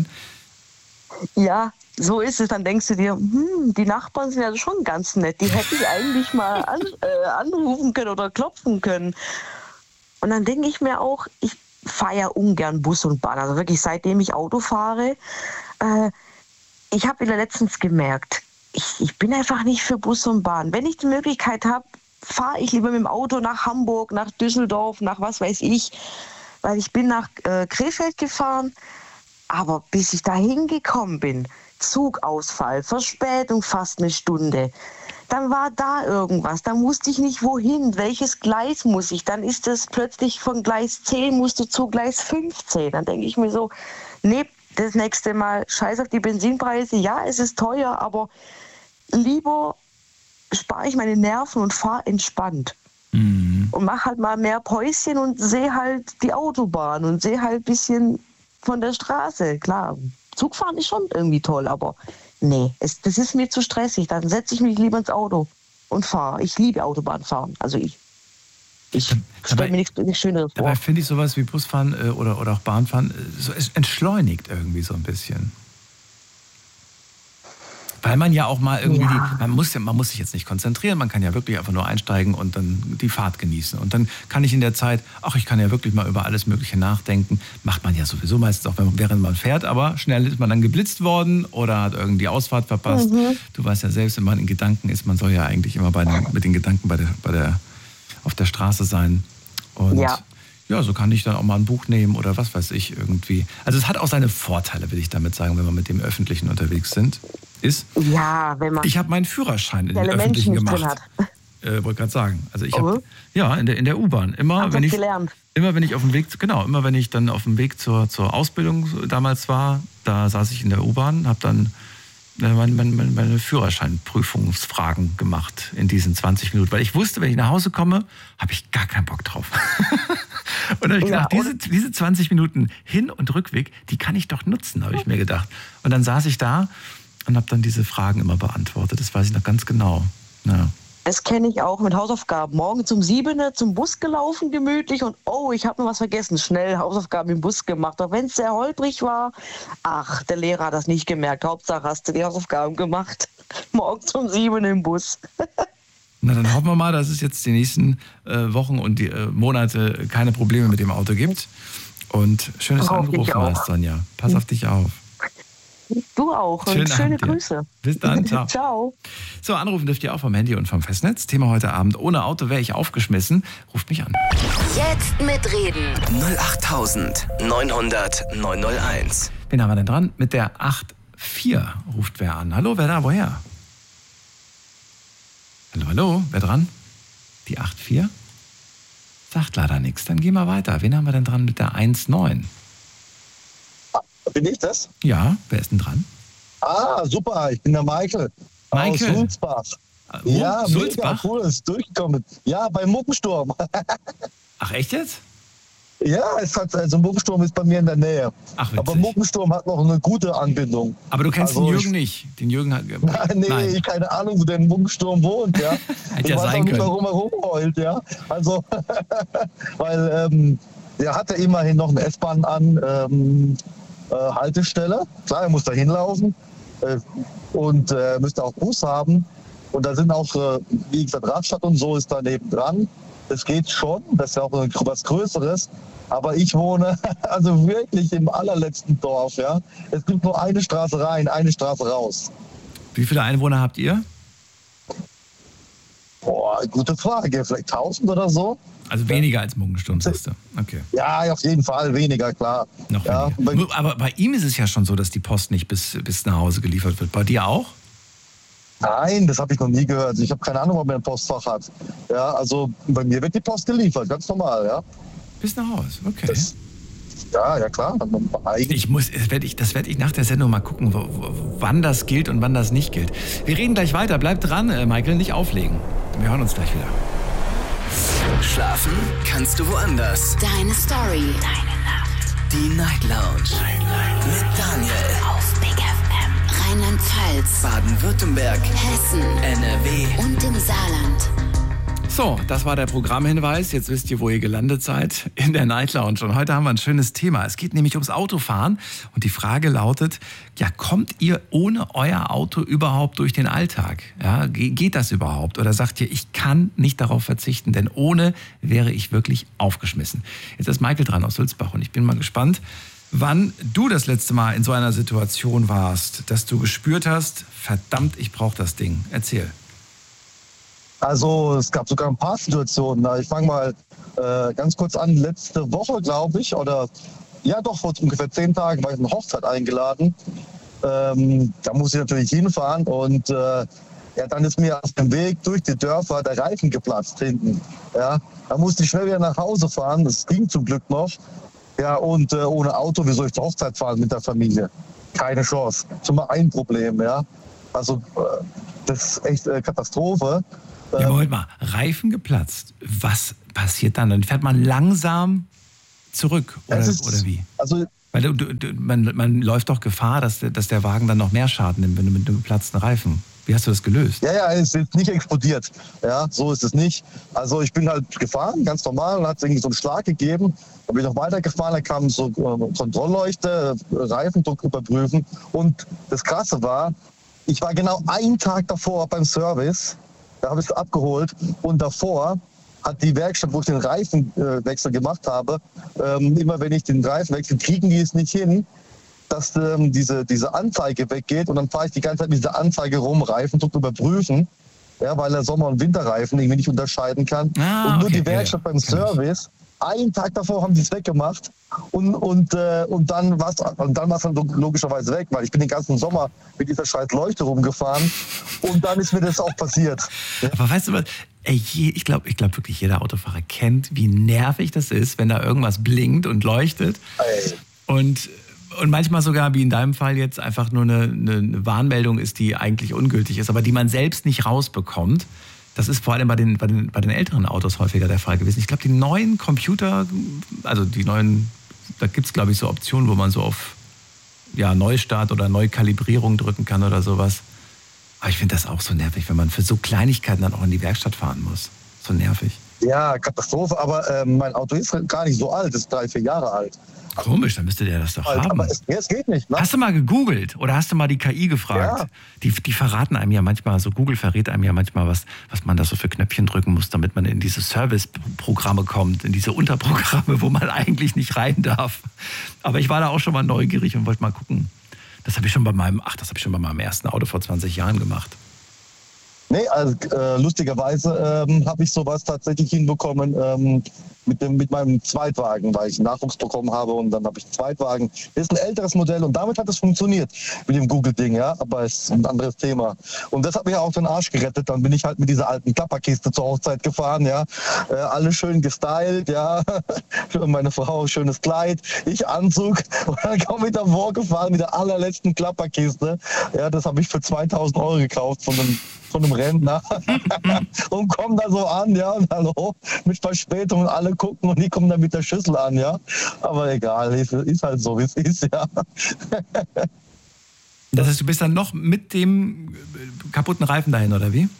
Ja, so ist es. Dann denkst du dir, hm, die Nachbarn sind ja schon ganz nett. Die hätte ich eigentlich mal an, äh, anrufen können oder klopfen können. Und dann denke ich mir auch, ich fahre ja ungern Bus und Bahn. Also wirklich, seitdem ich Auto fahre, äh, ich habe wieder letztens gemerkt, ich, ich bin einfach nicht für Bus und Bahn. Wenn ich die Möglichkeit habe, fahre ich lieber mit dem Auto nach Hamburg, nach Düsseldorf, nach was weiß ich. Weil ich bin nach äh, Krefeld gefahren. Aber bis ich da hingekommen bin, Zugausfall, Verspätung fast eine Stunde, dann war da irgendwas, dann wusste ich nicht wohin, welches Gleis muss ich, dann ist es plötzlich von Gleis zehn musst du zu Gleis fünfzehn. Dann denke ich mir so, nee, das nächste Mal, scheiß auf die Benzinpreise, ja, es ist teuer, aber lieber spare ich meine Nerven und fahre entspannt. Mhm. Und mache halt mal mehr Päuschen und sehe halt die Autobahn und sehe halt ein bisschen von der Straße. Klar, Zugfahren ist schon irgendwie toll, aber nee, es, das ist mir zu stressig. Dann setze ich mich lieber ins Auto und fahre. Ich liebe Autobahnfahren, also ich. Ich stelle mir nichts, nichts Schöneres vor. Dabei finde ich sowas wie Busfahren äh, oder, oder auch Bahnfahren, äh, so, es entschleunigt irgendwie so ein bisschen. Weil man ja auch mal irgendwie, ja. die, man, muss ja, man muss sich jetzt nicht konzentrieren, man kann ja wirklich einfach nur einsteigen und dann die Fahrt genießen. Und dann kann ich in der Zeit, ach, ich kann ja wirklich mal über alles Mögliche nachdenken. Macht man ja sowieso meistens auch, während man fährt, aber schnell ist man dann geblitzt worden oder hat irgendwie die Ausfahrt verpasst. Mhm. Du weißt ja selbst, wenn man in Gedanken ist, man soll ja eigentlich immer bei den, mit den Gedanken bei der, bei der, auf der Straße sein. Und ja. ja, so kann ich dann auch mal ein Buch nehmen oder was weiß ich irgendwie. Also es hat auch seine Vorteile, will ich damit sagen, wenn wir mit dem Öffentlichen unterwegs sind. Ist. Ja, wenn man. Ich habe meinen Führerschein in den Öffentlichen gemacht. Äh, wollte gerade sagen. Also ich habe ja in der in der U-Bahn immer, Hast wenn ich gelernt. immer wenn ich auf dem Weg genau immer wenn ich dann auf dem Weg zur zur Ausbildung damals war, da saß ich in der U-Bahn, habe dann äh, meine, meine, meine Führerscheinprüfungsfragen gemacht in diesen zwanzig Minuten, weil ich wusste, wenn ich nach Hause komme, habe ich gar keinen Bock drauf. Und dann habe ich gedacht, ja, diese, diese zwanzig Minuten Hin- und Rückweg, die kann ich doch nutzen, habe ich mir gedacht. Und dann saß ich da und habe dann diese Fragen immer beantwortet. Das weiß ich noch ganz genau. Ja. Das kenne ich auch mit Hausaufgaben. Morgens um sieben zum Bus gelaufen, gemütlich. Und oh, ich habe noch was vergessen. Schnell Hausaufgaben im Bus gemacht. Auch wenn es sehr holprig war. Ach, der Lehrer hat das nicht gemerkt. Hauptsache hast du die Hausaufgaben gemacht. Morgens um sieben im Bus. Na, dann hoffen wir mal, dass es jetzt die nächsten äh, Wochen und die äh, Monate keine Probleme mit dem Auto gibt. Und schönes Anrufen hast, Sonja. Pass auf dich auf. Du auch und Schönen schöne Abend dir. Grüße. Bis dann, ciao. Ciao. So, anrufen dürft ihr auch vom Handy und vom Festnetz. Thema heute Abend, ohne Auto wäre ich aufgeschmissen. Ruft mich an. Jetzt mitreden. null acht neunhundert neunhunderteins. Wen haben wir denn dran? Mit der acht vier ruft wer an. Hallo, wer da? Woher? Hallo, hallo, wer dran? Die acht vier? Sagt leider nichts. Dann gehen wir weiter. Wen haben wir denn dran mit der eins neun? Bin ich das? Ja, wer ist denn dran? Ah, super, ich bin der Michael. Michael? Aus Sulzbach. Wo? Ja, Sulzbach? mega cool, ist durchgekommen. Ja, beim Muckensturm. Ach, echt jetzt? Ja, es hat, also Muckensturm ist bei mir in der Nähe. Ach, witzig. Aber Muckensturm hat noch eine gute Anbindung. Aber du kennst also den Jürgen ich, nicht? Den Jürgen hat... Nein, nee, Nein. keine Ahnung, wo der in Muckensturm wohnt. Ja. Hätte ich ja weiß sein auch nicht, können. warum er rumheult. Ja. Also, weil ähm, der hatte immerhin noch eine S-Bahn an ähm, äh, Haltestelle. Klar, er muss da hinlaufen äh, und äh, müsste auch Bus haben. Und da sind auch, äh, wie gesagt, Radstadt und so ist da nebendran. Das geht schon, das ist ja auch was Größeres. Aber ich wohne also wirklich im allerletzten Dorf. Ja. Es gibt nur eine Straße rein, eine Straße raus. Wie viele Einwohner habt ihr? Boah, gute Frage. Vielleicht tausend oder so. Also weniger als Muckensturm, sagst du? Okay. Ja, auf jeden Fall weniger, klar. Noch ja, weniger. Aber bei ihm ist es ja schon so, dass die Post nicht bis, bis nach Hause geliefert wird. Bei dir auch? Nein, das habe ich noch nie gehört. Ich habe keine Ahnung, ob er ein Postfach hat. Ja, also bei mir wird die Post geliefert, ganz normal, ja. Bis nach Hause, okay. Das, ja, ja klar. Ich muss, das werde ich, das werd ich nach der Sendung mal gucken, wo, wo, wann das gilt und wann das nicht gilt. Wir reden gleich weiter. Bleib dran, äh, Michael, nicht auflegen. Wir hören uns gleich wieder. Schlafen kannst du woanders. Deine Story. Deine Nacht. Die Night Lounge. Night, Night. Mit Daniel. Auf Big F M. Rheinland-Pfalz. Baden-Württemberg. Hessen. N R W. Und im Saarland. So, das war der Programmhinweis. Jetzt wisst ihr, wo ihr gelandet seid, in der Night Lounge. Und heute haben wir ein schönes Thema. Es geht nämlich ums Autofahren. Und die Frage lautet, ja, kommt ihr ohne euer Auto überhaupt durch den Alltag? Ja, geht das überhaupt? Oder sagt ihr, ich kann nicht darauf verzichten, denn ohne wäre ich wirklich aufgeschmissen? Jetzt ist Michael dran aus Sulzbach und ich bin mal gespannt, wann du das letzte Mal in so einer Situation warst, dass du gespürt hast, verdammt, ich brauche das Ding. Erzähl. Also es gab sogar ein paar Situationen. Ich fange mal äh, ganz kurz an. Letzte Woche, glaube ich, oder ja doch, vor ungefähr zehn Tagen war ich in eine Hochzeit eingeladen. Ähm, da muss ich natürlich hinfahren und äh, ja, dann ist mir auf dem Weg durch die Dörfer der Reifen geplatzt hinten. Ja, da musste ich schnell wieder nach Hause fahren. Das ging zum Glück noch. Ja, und äh, ohne Auto, wie soll ich zur Hochzeit fahren mit der Familie? Keine Chance. Schon mal ein Problem, ja. Also, äh, das ist echt äh, Katastrophe. Ja, aber Moment mal, Reifen geplatzt. Was passiert dann? Dann fährt man langsam zurück, oder, ist, oder wie? Also, Weil du, du, man, man läuft doch Gefahr, dass, dass der Wagen dann noch mehr Schaden nimmt, wenn du mit einem geplatzten Reifen. Wie hast du das gelöst? Ja, ja, es ist nicht explodiert. Ja, so ist es nicht. Also ich bin halt gefahren, ganz normal, und hat es irgendwie so einen Schlag gegeben. Dann bin ich noch weitergefahren, dann kam so äh, Kontrollleuchte, äh, Reifendruck überprüfen. Und das Krasse war, ich war genau einen Tag davor beim Service, da habe ich es abgeholt. Und davor hat die Werkstatt, wo ich den Reifenwechsel gemacht habe, ähm, immer wenn ich den Reifen wechsle, kriegen die es nicht hin, dass ähm, diese, diese Anzeige weggeht, und dann fahre ich die ganze Zeit mit dieser Anzeige rum, Reifendruck überprüfen, ja, weil er Sommer- und Winterreifen irgendwie nicht unterscheiden kann. Ah, und nur okay, die Werkstatt ja, beim kenn ich. Service, einen Tag davor haben die es weggemacht, und, und, äh, und dann war es und dann war's dann logischerweise weg, weil ich bin den ganzen Sommer mit dieser scheiß Leuchte rumgefahren, und dann ist mir das auch passiert. Ja. Aber weißt du was? Ey, je, ich glaube ich glaub wirklich, jeder Autofahrer kennt, wie nervig das ist, wenn da irgendwas blinkt und leuchtet. Ey. Und, und manchmal sogar, wie in deinem Fall jetzt, einfach nur eine, eine Warnmeldung ist, die eigentlich ungültig ist, aber die man selbst nicht rausbekommt. Das ist vor allem bei den, bei den, bei den älteren Autos häufiger der Fall gewesen. Ich glaube, die neuen Computer, also die neuen, da gibt es, glaube ich, so Optionen, wo man so auf ja, Neustart oder Neukalibrierung drücken kann oder sowas. Aber ich finde das auch so nervig, wenn man für so Kleinigkeiten dann auch in die Werkstatt fahren muss. So nervig. Ja, Katastrophe, aber ähm, mein Auto ist gar nicht so alt, ist drei, vier Jahre alt. Komisch, dann müsste der das doch Alt, haben. aber es, ja, es geht nicht. Ne? Hast du mal gegoogelt oder hast du mal die K I gefragt? Ja. Die, die verraten einem ja manchmal, so Google verrät einem ja manchmal, was, was man da so für Knöpfchen drücken muss, damit man in diese Service-Programme kommt, in diese Unterprogramme, wo man eigentlich nicht rein darf. Aber ich war da auch schon mal neugierig und wollte mal gucken. Das habe ich schon bei meinem, ach, das habe ich schon bei meinem ersten Auto vor zwanzig Jahren gemacht. Nee, also äh, lustigerweise ähm, habe ich sowas tatsächlich hinbekommen ähm, mit, dem, mit meinem Zweitwagen, weil ich einen Nachwuchs bekommen habe, und dann habe ich einen Zweitwagen. Das ist ein älteres Modell, und damit hat es funktioniert mit dem Google-Ding, ja, aber es ist ein anderes Thema. Und das hat mir auch den Arsch gerettet. Dann bin ich halt mit dieser alten Klapperkiste zur Hochzeit gefahren, ja, äh, alles schön gestylt, ja, meine Frau schönes Kleid, ich Anzug, und dann komme ich da vorgefahren mit der allerletzten Klapperkiste. Ja, das habe ich für zweitausend Euro gekauft von einem von einem Rentner und kommen da so an, ja, und hallo, mit Verspätung, und alle gucken, und die kommen dann mit der Schüssel an, ja. Aber egal, ist, ist halt so, wie es ist, ja. Das heißt, du bist dann noch mit dem kaputten Reifen dahin, oder wie?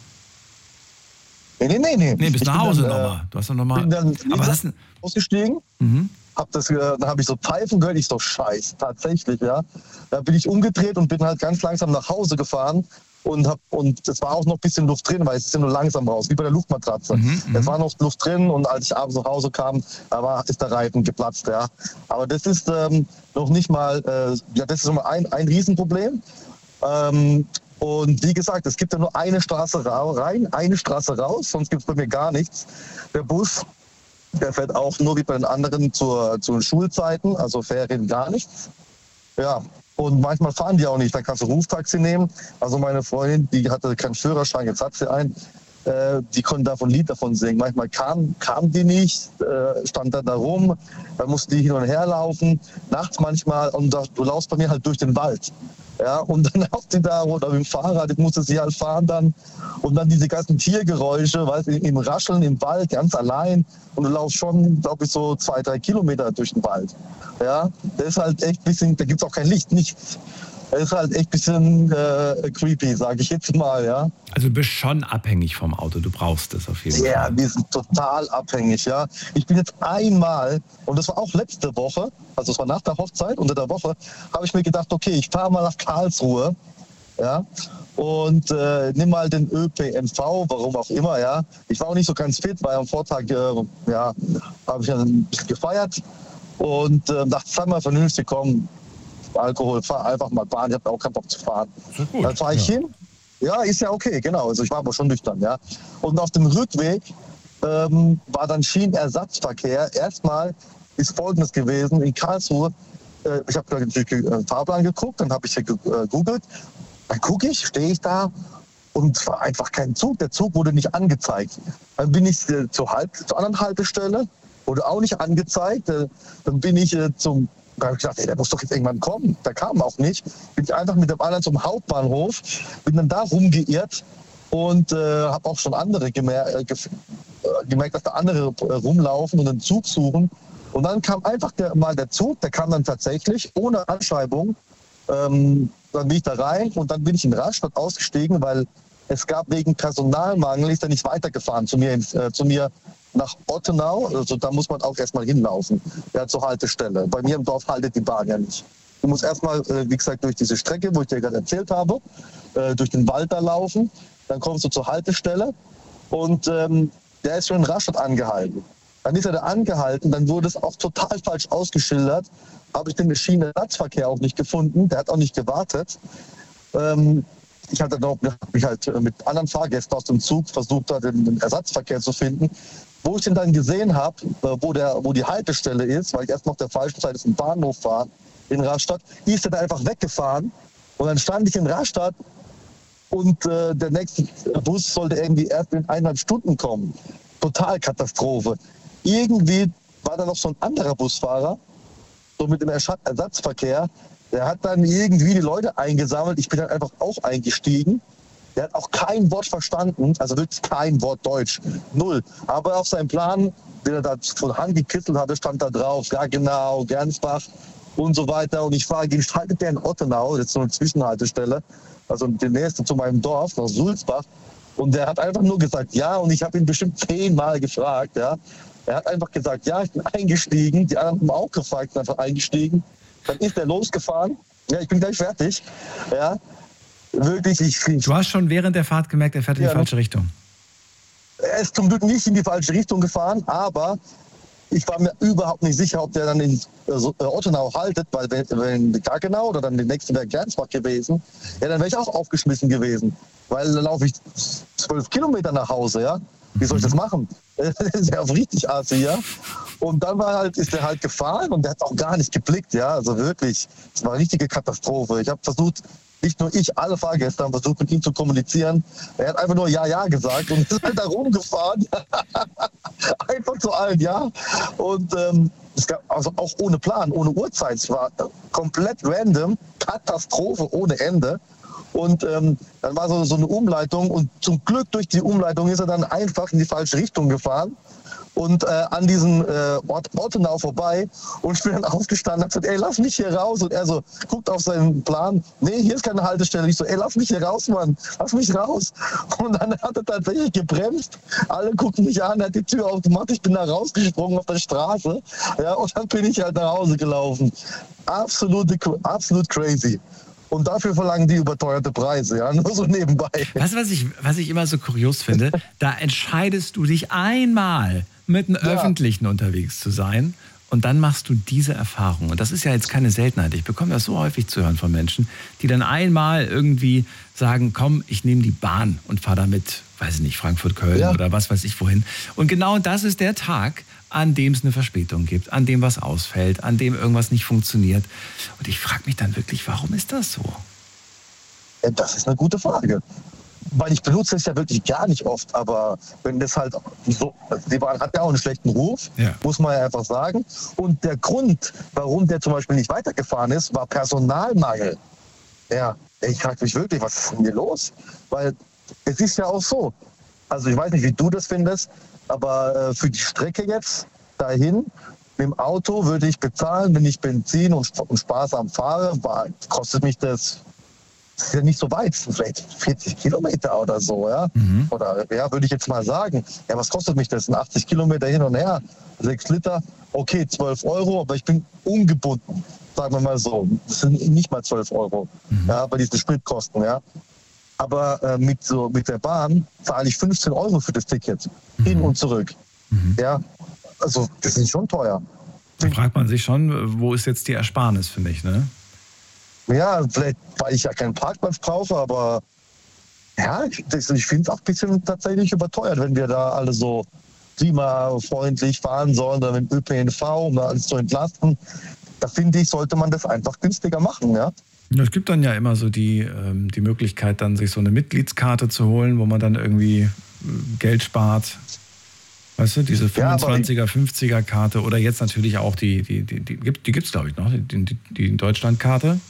Nee, nee, nee. Nee, Nee, bis Ich nach bin Hause dann, nochmal. Du hast dann nochmal. bin dann Aber hast du. ausgestiegen, Mhm. hab das, äh, dann habe ich so Pfeifen gehört, ich so, scheiße, tatsächlich, ja. Da bin ich umgedreht und bin halt ganz langsam nach Hause gefahren. Und, hab, und es war auch noch ein bisschen Luft drin, weil es ist ja nur langsam raus, wie bei der Luftmatratze. Mhm, es war noch Luft drin, und als ich abends nach Hause kam, da war, ist der Reifen geplatzt. Ja. Aber das ist ähm, noch nicht mal, äh, ja, das ist schon mal ein, ein Riesenproblem. Ähm, und wie gesagt, es gibt ja nur eine Straße rein, eine Straße raus, sonst gibt es bei mir gar nichts. Der Bus, der fährt auch nur wie bei den anderen zur, zu den Schulzeiten, also Ferien gar nichts. Ja. Und manchmal fahren die auch nicht, dann kannst du Ruftaxi nehmen. Also meine Freundin, die hatte keinen Führerschein, jetzt hat sie einen, äh, die konnte davon ein Lied davon singen. Manchmal kam, kam die nicht, äh, stand dann da rum, dann musste die hin und her laufen, nachts manchmal, und da, du laufst bei mir halt durch den Wald. Ja, und dann lauft die da, oder mit dem Fahrrad, ich musste sie halt fahren dann. Und dann diese ganzen Tiergeräusche, weißt du, im Rascheln im Wald, ganz allein. Und du laufst schon, glaube ich, so zwei, drei Kilometer durch den Wald. Ja, das ist halt echt ein bisschen, da gibt es auch kein Licht, nichts. Das ist halt echt ein bisschen äh, creepy, sage ich jetzt mal, ja. Also du bist schon abhängig vom Auto, du brauchst es auf jeden Ja, Fall. wir sind total abhängig, ja. Ich bin jetzt einmal, und das war auch letzte Woche, also es war nach der Hochzeit, unter der Woche, habe ich mir gedacht, okay, ich fahre mal nach Karlsruhe, ja, und äh, nimm mal den Ö P N V, warum auch immer, ja. Ich war auch nicht so ganz fit, weil am Vortag, äh, ja, habe ich ein bisschen gefeiert, und äh, dachte, sei mal vernünftig, komm, Alkohol, fahr einfach mal Bahn, ich habe auch keinen Bock zu fahren. Gut, Dann fahre ich ja. hin. Ja, ist ja okay, genau. Also ich war aber schon nüchtern, ja. Und auf dem Rückweg ähm, war dann Schienenersatzverkehr. Erstmal ist Folgendes gewesen in Karlsruhe. Äh, ich habe natürlich den Fahrplan geguckt, dann habe ich hier gegoogelt. Dann gucke ich, stehe ich da, und es war einfach kein Zug. Der Zug wurde nicht angezeigt. Dann bin ich äh, zur, Halt, zur anderen Haltestelle, wurde auch nicht angezeigt. Äh, dann bin ich äh, zum, da habe ich gedacht, ey, der muss doch jetzt irgendwann kommen. Der kam auch nicht. Bin ich einfach mit dem anderen zum Hauptbahnhof, bin dann da rumgeirrt und äh, habe auch schon andere gemer äh, gef äh, gemerkt, dass da andere äh, rumlaufen und einen Zug suchen. Und dann kam einfach der, mal der Zug, der kam dann tatsächlich ohne Anschreibung. Ähm, dann bin ich da rein und dann bin ich in Rastatt ausgestiegen, weil es gab wegen Personalmangel, ist er nicht weitergefahren zu mir, ins, äh, zu mir nach Ottenau. Also da muss man auch erstmal hinlaufen, ja, zur Haltestelle. Bei mir im Dorf haltet die Bahn ja nicht. Du musst erstmal, äh, wie gesagt, durch diese Strecke, wo ich dir gerade erzählt habe, äh, durch den Wald da laufen. Dann kommst du zur Haltestelle und ähm, der ist schon in Rastatt angehalten. Dann ist er da angehalten, dann wurde es auch total falsch ausgeschildert. Habe ich den Schienenersatzverkehr auch nicht gefunden, der hat auch nicht gewartet. Ähm, ich hatte noch mich halt mit anderen Fahrgästen aus dem Zug versucht, da den, den Ersatzverkehr zu finden. Wo ich den dann gesehen habe, wo, der, wo die Haltestelle ist, weil ich erst noch der falschen Seite zum Bahnhof war, in Rastatt, ist er da einfach weggefahren. Und dann stand ich in Rastatt und äh, der nächste Bus sollte irgendwie erst in eineinhalb Stunden kommen. Total Katastrophe. Irgendwie war da noch so ein anderer Busfahrer, so mit dem Ersatzverkehr. Der hat dann irgendwie die Leute eingesammelt. Ich bin dann einfach auch eingestiegen. Der hat auch kein Wort verstanden, also wirklich kein Wort Deutsch. Null. Aber auf seinem Plan, den er da von Hand gekitzelt hatte, stand da drauf, ja genau, Gernsbach und so weiter. Und ich frage ihn, schaltet der in Ottenau, das ist so eine Zwischenhaltestelle, also die nächste zu meinem Dorf, nach Sulzbach. Und der hat einfach nur gesagt, ja, und ich habe ihn bestimmt zehnmal gefragt, ja. Er hat einfach gesagt, ja, ich bin eingestiegen. Die anderen haben auch gefragt, sind einfach eingestiegen. Dann ist er losgefahren. Ja, ich bin gleich fertig. Ja, wirklich, ich... Du hast schon während der Fahrt gemerkt, er fährt in die ja, falsche Richtung. Er ist zum Glück nicht in die falsche Richtung gefahren, aber ich war mir überhaupt nicht sicher, ob der dann in äh, Ottenau haltet, weil wenn, wenn Gaggenau oder dann die nächste wäre Gernsbach gewesen, ja, dann wäre ich auch aufgeschmissen gewesen. Weil dann laufe ich zwölf Kilometer nach Hause, ja. Wie soll ich das machen? Das ist ja richtig assi, ja. Und dann war halt, ist der halt gefahren und der hat auch gar nicht geblickt, ja. Also wirklich, es war eine richtige Katastrophe. Ich habe versucht, nicht nur ich, alle Fahrgäste haben versucht, mit ihm zu kommunizieren. Er hat einfach nur Ja, Ja gesagt und ist halt da rumgefahren. Einfach zu allen, ja. Und ähm, es gab also auch ohne Plan, ohne Uhrzeit. Es war komplett random, Katastrophe ohne Ende. Und ähm, dann war so, so eine Umleitung und zum Glück durch die Umleitung ist er dann einfach in die falsche Richtung gefahren und äh, an diesem äh, Ort Ottenau vorbei und ich bin dann aufgestanden und hab gesagt, ey, lass mich hier raus. Und er so guckt auf seinen Plan, nee, hier ist keine Haltestelle. Ich so, ey, lass mich hier raus, Mann, lass mich raus. Und dann hat er tatsächlich gebremst, alle gucken mich an, er hat die Tür aufgemacht, ich bin da rausgesprungen auf der Straße, ja, und dann bin ich halt nach Hause gelaufen. Absolut, absolut crazy. Und dafür verlangen die überteuerte Preise, ja, nur so nebenbei. Weißt du, was ich, was ich immer so kurios finde? Da entscheidest du dich einmal, mit einem ja. Öffentlichen unterwegs zu sein und dann machst du diese Erfahrung. Und das ist ja jetzt keine Seltenheit. Ich bekomme das so häufig zu hören von Menschen, die dann einmal irgendwie sagen, komm, ich nehme die Bahn und fahre damit, weiß ich nicht, Frankfurt, Köln ja. oder was weiß ich wohin. Und genau das ist der Tag, an dem es eine Verspätung gibt, an dem was ausfällt, an dem irgendwas nicht funktioniert. Und ich frage mich dann wirklich, warum ist das so? Ja, das ist eine gute Frage. Weil ich benutze es ja wirklich gar nicht oft, aber wenn das halt so, die Bahn hat ja auch einen schlechten Ruf, ja. muss man ja einfach sagen. Und der Grund, warum der zum Beispiel nicht weitergefahren ist, war Personalmangel. Ja, ich frage mich wirklich, was ist denn hier los? Weil es ist ja auch so, also ich weiß nicht, wie du das findest, aber äh, für die Strecke jetzt dahin mit dem Auto würde ich bezahlen, wenn ich Benzin und, und sparsam fahre, war, kostet mich das, das ist ja nicht so weit, vielleicht vierzig Kilometer oder so, ja. Mhm. Oder ja, würde ich jetzt mal sagen, ja, was kostet mich das? achtzig Kilometer hin und her, sechs Liter, okay, zwölf Euro, aber ich bin ungebunden, sagen wir mal so. Das sind nicht mal zwölf Euro, mhm. ja, bei diesen Spritkosten, ja. Aber äh, mit, so, mit der Bahn zahle ich fünfzehn Euro für das Ticket. Mhm. Hin und zurück. Mhm. Ja, also das ist schon teuer. Da fragt man sich schon, wo ist jetzt die Ersparnis für mich, ne? Ja, vielleicht, weil ich ja keinen Parkplatz brauche, aber ja, ich, ich finde es auch ein bisschen tatsächlich überteuert, wenn wir da alle so klimafreundlich fahren sollen, oder mit Ö P N V, um da alles zu entlasten. Da finde ich, sollte man das einfach günstiger machen, ja. Ja, es gibt dann ja immer so die, ähm, die Möglichkeit, dann sich so eine Mitgliedskarte zu holen, wo man dann irgendwie Geld spart. Weißt du, diese Ja, aber- fünfundzwanziger, fünfziger Karte oder jetzt natürlich auch die, die, die, die, gibt- die gibt es, glaube ich, noch, die, die, die Deutschlandkarte.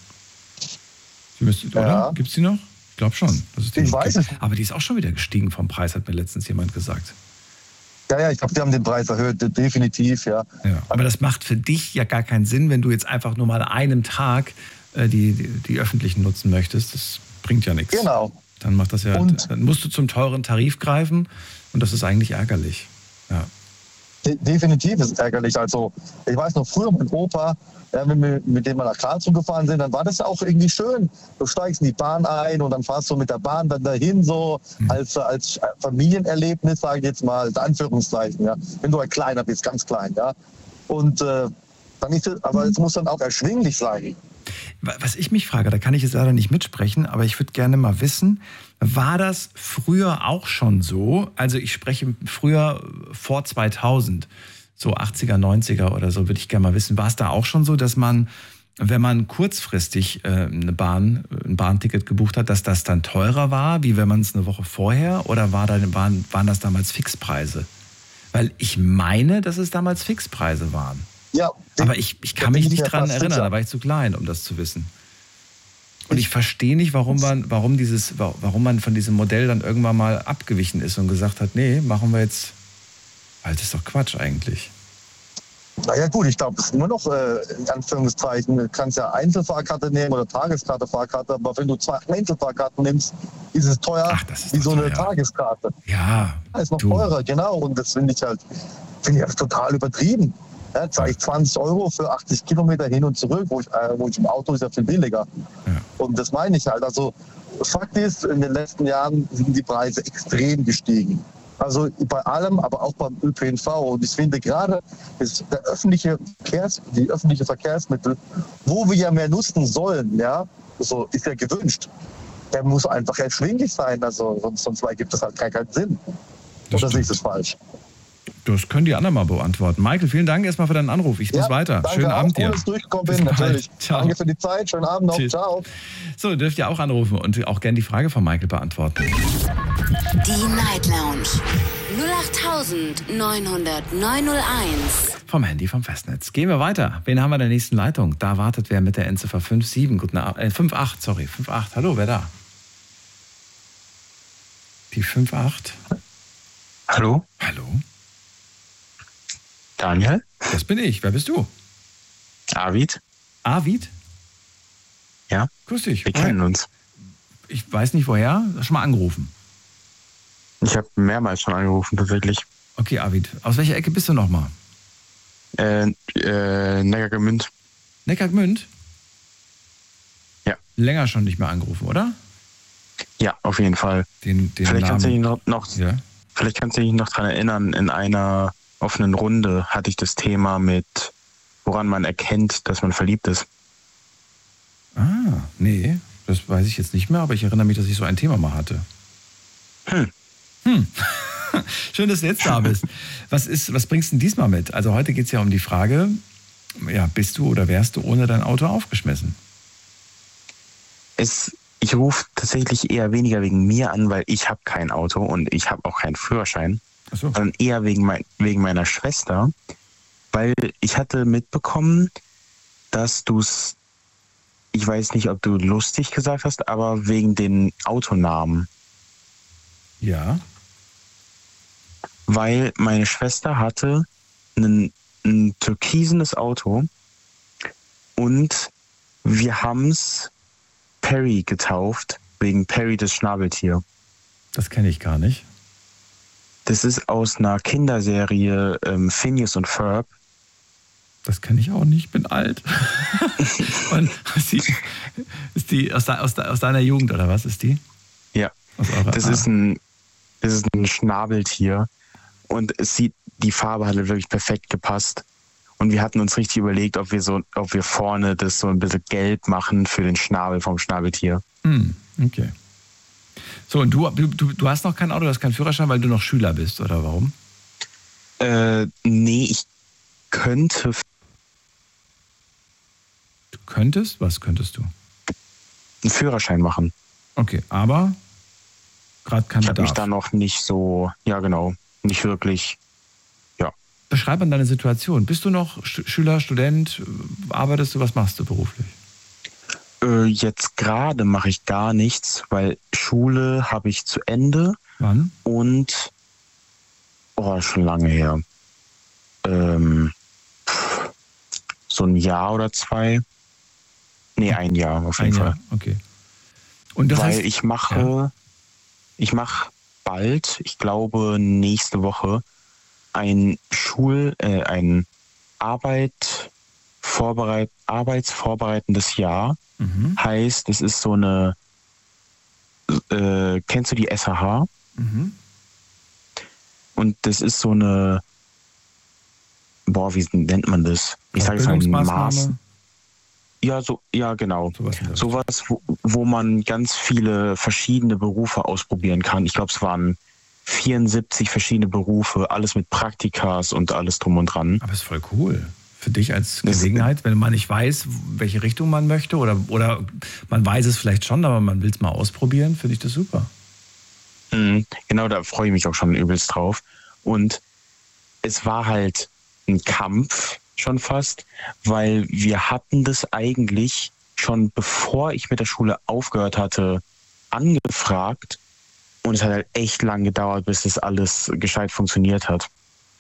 Die müsste, Ja. Oder? Gibt es die noch? Ich glaube schon. Dass es die Ich noch weiß gibt. es nicht. Aber die ist auch schon wieder gestiegen vom Preis, hat mir letztens jemand gesagt. Ja, ja, ich glaube, die haben den Preis erhöht, definitiv, ja. Ja. Aber das macht für dich ja gar keinen Sinn, wenn du jetzt einfach nur mal an einem Tag äh, die, die, die öffentlichen nutzen möchtest. Das bringt ja nichts. Genau. Dann macht das ja. Und- Dann musst du zum teuren Tarif greifen und das ist eigentlich ärgerlich. Ja. De definitiv ist es ärgerlich. Also, ich weiß noch, früher mein Opa, ja, wenn wir mit dem mal nach Karlsruhe gefahren sind, dann war das ja auch irgendwie schön. Du steigst in die Bahn ein und dann fahrst du mit der Bahn dann dahin, so Mhm. als, als Familienerlebnis, sage ich jetzt mal, in Anführungszeichen, ja. Wenn du ein kleiner bist, ganz klein, ja. Und äh, dann ist es, aber es muss dann auch erschwinglich sein. Was ich mich frage, da kann ich jetzt leider nicht mitsprechen, aber ich würde gerne mal wissen, war das früher auch schon so? Also ich spreche früher vor zweitausend, so achtziger, neunziger oder so, würde ich gerne mal wissen. War es da auch schon so, dass man, wenn man kurzfristig äh, eine Bahn, ein Bahnticket gebucht hat, dass das dann teurer war, wie wenn man es eine Woche vorher? Oder war da, waren, waren das damals Fixpreise? Weil ich meine, dass es damals Fixpreise waren. Ja, Aber ich, ich da kann bin mich ich nicht mir dran fast erinnern, sicher. da war ich zu klein, um das zu wissen. Und ich verstehe nicht, warum man, warum dieses, warum man von diesem Modell dann irgendwann mal abgewichen ist und gesagt hat, nee, machen wir jetzt, weil das ist doch Quatsch eigentlich. Naja gut, ich glaube, es ist immer noch, äh, in Anführungszeichen, du kannst ja Einzelfahrkarte nehmen oder Tageskarte, Fahrkarte, aber wenn du zwei Einzelfahrkarten nimmst, ist es teuer Ach, das ist wie doch so eine teuer. Tageskarte. Ja, Das ist noch du. teurer, genau. Und das finde ich halt, finde ich halt total übertrieben. Ja, zahle ich zwanzig Euro für achtzig Kilometer hin und zurück, wo ich, äh, wo ich im Auto ist ja viel billiger. Ja. Und das meine ich halt. Also Fakt ist, in den letzten Jahren sind die Preise extrem gestiegen. Also bei allem, aber auch beim Ö P N V. Und ich finde gerade ist der öffentliche Verkehrs, die öffentlichen Verkehrsmittel, wo wir ja mehr nutzen sollen, ja, so ist ja gewünscht. Der muss einfach erschwinglich sein. Also sonst, sonst ergibt das halt gar keinen Sinn. Das Oder sehe ich stimmt. das falsch? Das können die anderen mal beantworten. Michael, vielen Dank erstmal für deinen Anruf. Ich muss weiter. Danke Schönen auch, Abend cool, dir. dass ich durchgekommen Bis bin, bald. natürlich. Ciao. Danke für die Zeit. Schönen Abend noch. Tschüss. Ciao. So, dürft ihr auch anrufen und auch gerne die Frage von Michael beantworten. Die Night Lounge null acht neun null null neun null eins. Vom Handy vom Festnetz. Gehen wir weiter. Wen haben wir in der nächsten Leitung? Da wartet wer mit der Endziffer fünf sieben. Guten Abend. Äh, fünf acht, sorry. fünf acht. Hallo, wer da? Die fünf acht. Hallo, Hallo? Daniel, Das bin ich. Wer bist du? Arvid. Arvid? Ja, Grüß dich. wir kennen uns. Ich weiß nicht woher. Schon mal angerufen. Ich habe mehrmals schon angerufen, tatsächlich. Okay, Arvid. Aus welcher Ecke bist du nochmal? Äh, äh, Neckargemünd. Neckargmünd? Ja. Länger schon nicht mehr angerufen, oder? Ja, auf jeden Fall. Den, den Vielleicht kannst du dich Namen. noch, noch, Ja. vielleicht kannst du dich noch dran erinnern, in einer offenen Runde hatte ich das Thema mit, woran man erkennt, dass man verliebt ist. Ah, nee. Das weiß ich jetzt nicht mehr, aber ich erinnere mich, dass ich so ein Thema mal hatte. Hm. Hm. Schön, dass du jetzt da bist. Was, ist, was bringst du denn diesmal mit? Also heute geht es ja um die Frage, ja, bist du oder wärst du ohne dein Auto aufgeschmissen? Es, ich rufe tatsächlich eher weniger wegen mir an, weil ich habe kein Auto und ich habe auch keinen Führerschein, Ach so. sondern eher wegen, mein, wegen meiner Schwester, weil ich hatte mitbekommen, dass du es, ich weiß nicht, ob du lustig gesagt hast, aber wegen den Autonamen. Ja. Weil meine Schwester hatte einen, ein türkisenes Auto und wir haben es Perry getauft, wegen Perry das Schnabeltier. Das kenne ich gar nicht. Das ist aus einer Kinderserie ähm, Phineas und Ferb. Das kenne ich auch nicht, ich bin alt. Und ist die, ist die aus, de, aus, de, aus deiner Jugend oder was ist die? Ja, Aus eurer, das ah. ist ein, das ist ein Schnabeltier und es sieht, die Farbe hat wirklich perfekt gepasst. Und wir hatten uns richtig überlegt, ob wir so, ob wir vorne das so ein bisschen gelb machen für den Schnabel vom Schnabeltier. Hm, okay. So, und du, du, du hast noch kein Auto, du hast keinen Führerschein, weil du noch Schüler bist, oder warum? Äh, nee, ich könnte Du könntest? Was könntest du? einen Führerschein machen. Okay, aber gerade kein Ich habe mich Bedarf. da noch nicht so, ja genau, nicht wirklich beschreib mal deine Situation. Bist du noch Sch- Schüler, Student? Arbeitest du? Was machst du beruflich? Äh, jetzt gerade mache ich gar nichts, weil Schule habe ich zu Ende. Wann? Und, oh, schon lange her. Ähm, so ein Jahr oder zwei. Nee, ein Jahr auf jeden Ein Fall. Jahr, okay. Und das Weil heißt, ich mache, ja. ich mache bald, ich glaube nächste Woche, ein Schul, äh, ein Arbeit vorbereit, arbeitsvorbereitendes Jahr. Mhm. Heißt, es ist so eine, äh, kennst du die S H H? Mhm. Und das ist so eine, boah, wie nennt man das? Ich sage jetzt mal ein Maß. Bildungsmaßnahme? Ja, so, ja, genau. Sowas in der Sowas, wo, wo man ganz viele verschiedene Berufe ausprobieren kann. Ich glaube, es waren vierundsiebzig verschiedene Berufe, alles mit Praktikas und alles drum und dran. Aber ist voll cool. Für dich als Das- Gelegenheit, wenn man nicht weiß, welche Richtung man möchte oder, oder man weiß es vielleicht schon, aber man will es mal ausprobieren, finde ich das super. Mhm, genau, da freue ich mich auch schon übelst drauf. Und es war halt ein Kampf schon fast, weil wir hatten das eigentlich schon bevor ich mit der Schule aufgehört hatte, angefragt. Und es hat halt echt lang gedauert, bis das alles gescheit funktioniert hat.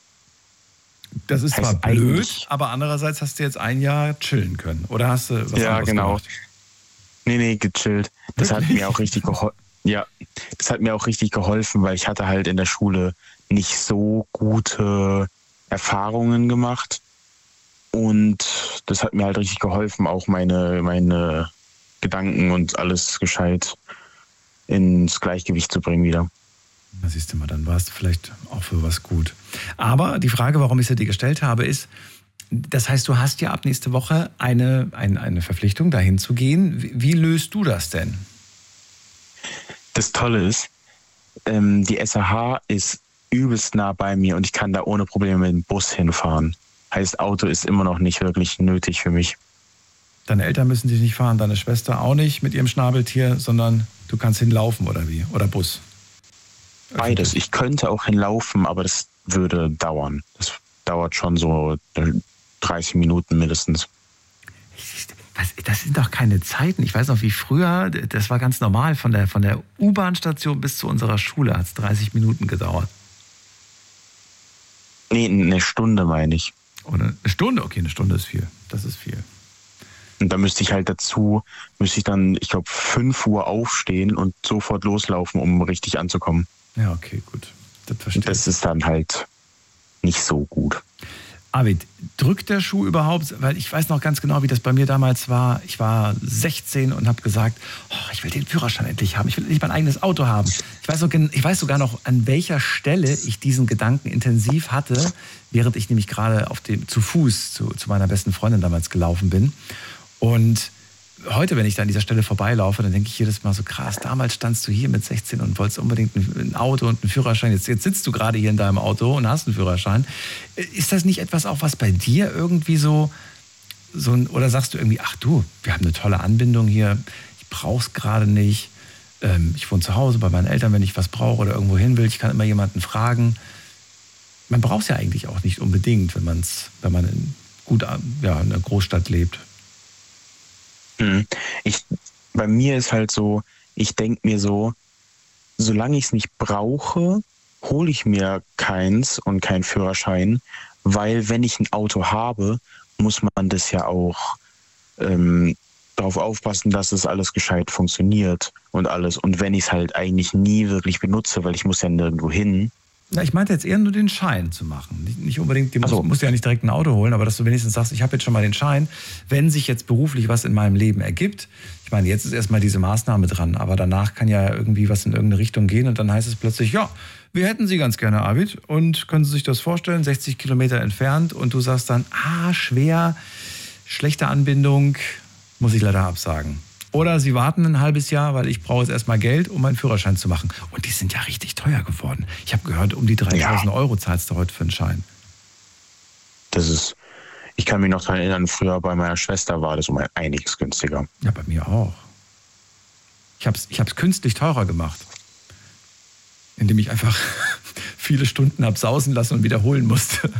Das ist Heißt zwar blöd, eigentlich- aber andererseits hast du jetzt ein Jahr chillen können. Oder hast du was Ja, anderes genau. gemacht? Nee, nee, gechillt. Das hat Wirklich? mir auch richtig geholfen. Ja, das hat mir auch richtig geholfen, weil ich hatte halt in der Schule nicht so gute Erfahrungen gemacht. Und das hat mir halt richtig geholfen, auch meine, meine Gedanken und alles gescheit ins Gleichgewicht zu bringen wieder. Da siehst du mal, dann warst du vielleicht auch für was gut. Aber die Frage, warum ich sie dir gestellt habe, ist, das heißt, du hast ja ab nächste Woche eine, eine, eine Verpflichtung, dahin zu gehen. Wie, wie löst du das denn? Das Tolle ist, ähm, die S H H ist übelst nah bei mir und ich kann da ohne Probleme mit dem Bus hinfahren. Heißt, Auto ist immer noch nicht wirklich nötig für mich. Deine Eltern müssen dich nicht fahren, deine Schwester auch nicht mit ihrem Schnabeltier, sondern du kannst hinlaufen oder wie? Oder Bus? Beides. Ich könnte auch hinlaufen, aber das würde dauern. Das dauert schon so dreißig Minuten mindestens. Was, das sind doch keine Zeiten. Ich weiß noch, wie früher, das war ganz normal, von der, von der U-Bahn-Station bis zu unserer Schule hat es dreißig Minuten gedauert. Nee, eine Stunde meine ich. Oder eine Stunde? Okay, eine Stunde ist viel. Das ist viel. Und da müsste ich halt dazu, müsste ich dann, ich glaube, fünf Uhr aufstehen und sofort loslaufen, um richtig anzukommen. Ja, okay, gut. Das verstehe ich. Das ist dann halt nicht so gut. Arvid, drückt der Schuh überhaupt? Weil ich weiß noch ganz genau, wie das bei mir damals war. Ich war sechzehn und habe gesagt, oh, ich will den Führerschein endlich haben. Ich will endlich mein eigenes Auto haben. Ich weiß, so, ich weiß sogar noch, an welcher Stelle ich diesen Gedanken intensiv hatte, während ich nämlich gerade auf dem, zu Fuß zu, zu meiner besten Freundin damals gelaufen bin. Und heute, wenn ich da an dieser Stelle vorbeilaufe, dann denke ich jedes Mal so, krass, damals standst du hier mit sechzehn und wolltest unbedingt ein Auto und einen Führerschein. Jetzt, jetzt sitzt du gerade hier in deinem Auto und hast einen Führerschein. Ist das nicht etwas auch, was bei dir irgendwie so, so ein, oder sagst du irgendwie, ach du, wir haben eine tolle Anbindung hier, ich brauch's gerade nicht. Ähm, ich wohne zu Hause bei meinen Eltern, wenn ich was brauche oder irgendwo hin will, ich kann immer jemanden fragen. Man braucht es ja eigentlich auch nicht unbedingt, wenn, man's, wenn man in, gut, ja, in einer Großstadt lebt. Ich, bei mir ist halt so, ich denke mir so, solange ich es nicht brauche, hole ich mir keins und keinen Führerschein, weil wenn ich ein Auto habe, muss man das ja auch ähm, darauf aufpassen, dass es alles gescheit funktioniert und alles. Und wenn ich es halt eigentlich nie wirklich benutze, weil ich muss ja nirgendwo hin. Na, ich meinte jetzt eher nur den Schein zu machen. Nicht, nicht unbedingt, du musst, so. musst ja nicht direkt ein Auto holen, aber dass du wenigstens sagst, ich habe jetzt schon mal den Schein. Wenn sich jetzt beruflich was in meinem Leben ergibt, ich meine, jetzt ist erstmal diese Maßnahme dran, aber danach kann ja irgendwie was in irgendeine Richtung gehen und dann heißt es plötzlich, ja, wir hätten Sie ganz gerne, Arvid, und können Sie sich das vorstellen, sechzig Kilometer entfernt und du sagst dann, ah, schwer, schlechte Anbindung, muss ich leider absagen. Oder Sie warten ein halbes Jahr, weil ich brauche jetzt erstmal Geld, um meinen Führerschein zu machen. Und die sind ja richtig teuer geworden. Ich habe gehört, um die dreitausend Ja. Euro zahlst du heute für einen Schein. Das ist, ich kann mich noch daran erinnern, früher bei meiner Schwester war das um einiges günstiger. Ja, bei mir auch. Ich habe es ich hab's künstlich teurer gemacht. Indem ich einfach viele Stunden habe sausen lassen und wiederholen musste.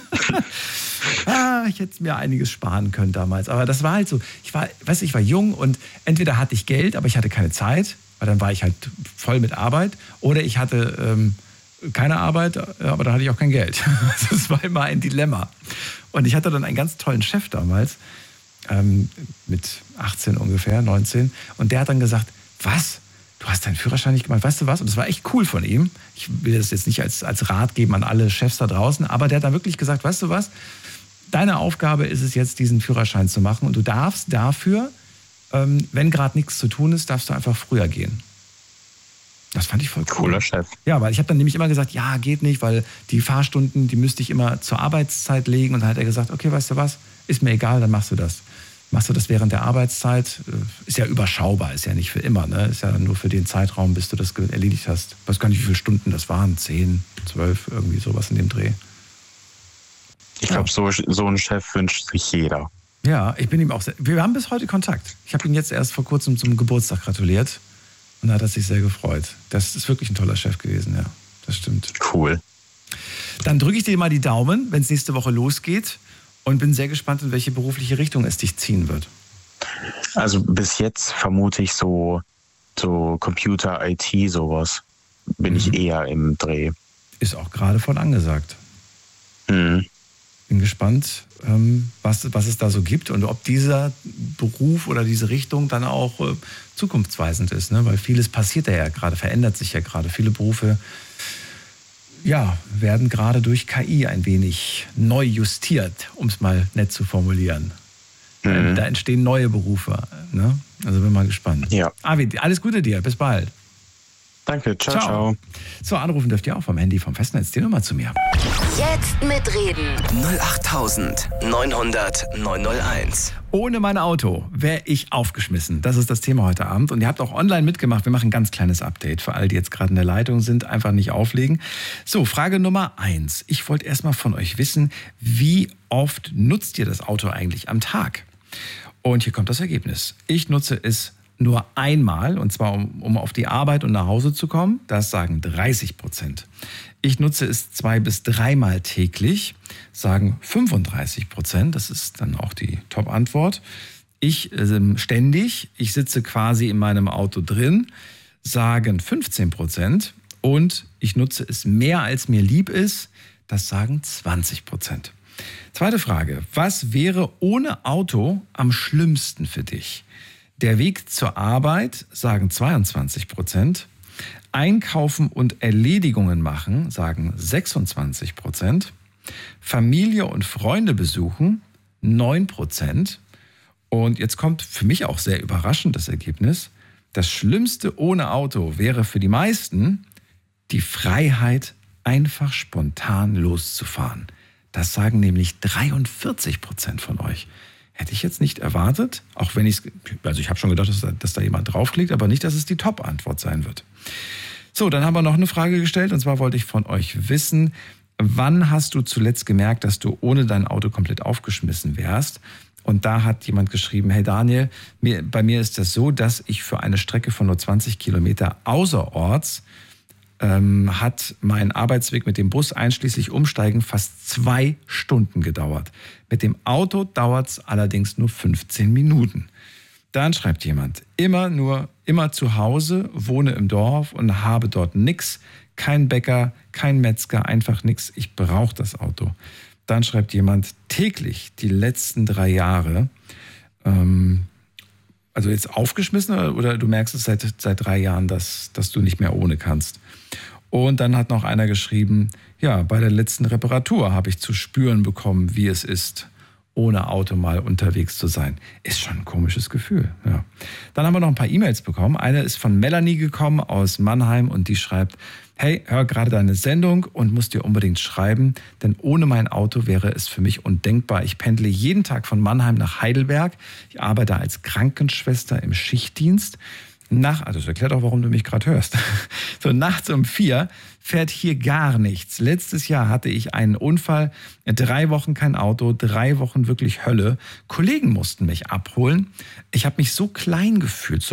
ah, ich hätte mir einiges sparen können damals. Aber das war halt so, ich war, weißt du, ich war jung und entweder hatte ich Geld, aber ich hatte keine Zeit, weil dann war ich halt voll mit Arbeit. Oder ich hatte ähm, keine Arbeit, aber dann hatte ich auch kein Geld. Das war immer ein Dilemma. Und ich hatte dann einen ganz tollen Chef damals, ähm, mit achtzehn ungefähr, neunzehn. Und der hat dann gesagt, was? Du hast deinen Führerschein nicht gemacht, weißt du was? Und das war echt cool von ihm. Ich will das jetzt nicht als, als Rat geben an alle Chefs da draußen, aber der hat dann wirklich gesagt, weißt du was? Deine Aufgabe ist es jetzt, diesen Führerschein zu machen und du darfst dafür, ähm, wenn gerade nichts zu tun ist, darfst du einfach früher gehen. Das fand ich voll cool. Cooler Chef. Ja, weil ich habe dann nämlich immer gesagt, ja, geht nicht, weil die Fahrstunden, die müsste ich immer zur Arbeitszeit legen. Und dann hat er gesagt, okay, weißt du was, ist mir egal, dann machst du das. Machst du das während der Arbeitszeit, ist ja überschaubar, ist ja nicht für immer, ne? Ist ja nur für den Zeitraum, bis du das erledigt hast. Ich weiß gar nicht, wie viele Stunden das waren, zehn, zwölf, irgendwie sowas in dem Dreh. Ich glaube, so, so einen Chef wünscht sich jeder. Ja, ich bin ihm auch sehr, wir haben bis heute Kontakt. Ich habe ihn jetzt erst vor kurzem zum Geburtstag gratuliert und da hat er sich sehr gefreut. Das ist wirklich ein toller Chef gewesen, ja, das stimmt. Cool. Dann drücke ich dir mal die Daumen, wenn es nächste Woche losgeht. Und bin sehr gespannt, in welche berufliche Richtung es dich ziehen wird. Also bis jetzt vermute ich so, so Computer, I T, sowas. Bin mhm. ich eher im Dreh. Ist auch gerade voll angesagt. Mhm. Bin gespannt, was, was es da so gibt und ob dieser Beruf oder diese Richtung dann auch äh, zukunftsweisend ist. Ne? Weil vieles passiert ja gerade, verändert sich ja gerade. Viele Berufe ja, werden gerade durch K I ein wenig neu justiert, um es mal nett zu formulieren. Mhm. Da entstehen neue Berufe. Ne? Also bin mal gespannt. Ja. Avi, alles Gute dir. Bis bald. Danke. Ciao, ciao, ciao. So, anrufen dürft ihr auch vom Handy, vom Festnetz. Die Nummer zu mir. Jetzt mitreden. null acht neun null null neun null eins. Ohne mein Auto wäre ich aufgeschmissen. Das ist das Thema heute Abend. Und ihr habt auch online mitgemacht. Wir machen ein ganz kleines Update. Für alle, die jetzt gerade in der Leitung sind, einfach nicht auflegen. So, Frage Nummer eins. Ich wollte erstmal von euch wissen, wie oft nutzt ihr das Auto eigentlich am Tag? Und hier kommt das Ergebnis. Ich nutze es nur einmal, und zwar um, um auf die Arbeit und nach Hause zu kommen. Das sagen dreißig Prozent. Ich nutze es zwei bis dreimal täglich, sagen fünfunddreißig Prozent. Das ist dann auch die Top-Antwort. Ich äh, ständig, ich sitze quasi in meinem Auto drin, sagen fünfzehn Prozent. Und ich nutze es mehr, als mir lieb ist. Das sagen zwanzig Prozent. Zweite Frage. Was wäre ohne Auto am schlimmsten für dich? Der Weg zur Arbeit, sagen zweiundzwanzig Prozent. Einkaufen und Erledigungen machen, sagen sechsundzwanzig Prozent. Familie und Freunde besuchen, neun Prozent. Und jetzt kommt für mich auch sehr überraschend das Ergebnis. Das Schlimmste ohne Auto wäre für die meisten die Freiheit, einfach spontan loszufahren. Das sagen nämlich dreiundvierzig Prozent von euch. Hätte ich jetzt nicht erwartet, auch wenn ich es, also ich habe schon gedacht, dass da, dass da jemand draufklickt, aber nicht, dass es die Top-Antwort sein wird. So, dann haben wir noch eine Frage gestellt und zwar wollte ich von euch wissen, wann hast du zuletzt gemerkt, dass du ohne dein Auto komplett aufgeschmissen wärst? Und da hat jemand geschrieben, hey Daniel, mir, bei mir ist das so, dass ich für eine Strecke von nur zwanzig Kilometer außerorts ähm, hat mein Arbeitsweg mit dem Bus einschließlich Umsteigen fast zwei Stunden gedauert. Mit dem Auto dauert es allerdings nur fünfzehn Minuten. Dann schreibt jemand, immer nur, immer zu Hause, wohne im Dorf und habe dort nix, kein Bäcker, kein Metzger, einfach nix, ich brauche das Auto. Dann schreibt jemand, täglich die letzten drei Jahre, ähm, also jetzt aufgeschmissen oder, oder du merkst es seit, seit drei Jahren, dass, dass du nicht mehr ohne kannst. Und dann hat noch einer geschrieben, ja, bei der letzten Reparatur habe ich zu spüren bekommen, wie es ist, ohne Auto mal unterwegs zu sein. Ist schon ein komisches Gefühl. Ja. Dann haben wir noch ein paar E-Mails bekommen. Eine ist von Melanie gekommen aus Mannheim und die schreibt, hey, hör gerade deine Sendung und musst dir unbedingt schreiben, denn ohne mein Auto wäre es für mich undenkbar. Ich pendle jeden Tag von Mannheim nach Heidelberg. Ich arbeite als Krankenschwester im Schichtdienst. Nach, also das erklärt auch, warum du mich gerade hörst. So nachts um vier fährt hier gar nichts. Letztes Jahr hatte ich einen Unfall, drei Wochen kein Auto, drei Wochen wirklich Hölle. Kollegen mussten mich abholen. Ich habe mich so klein gefühlt, so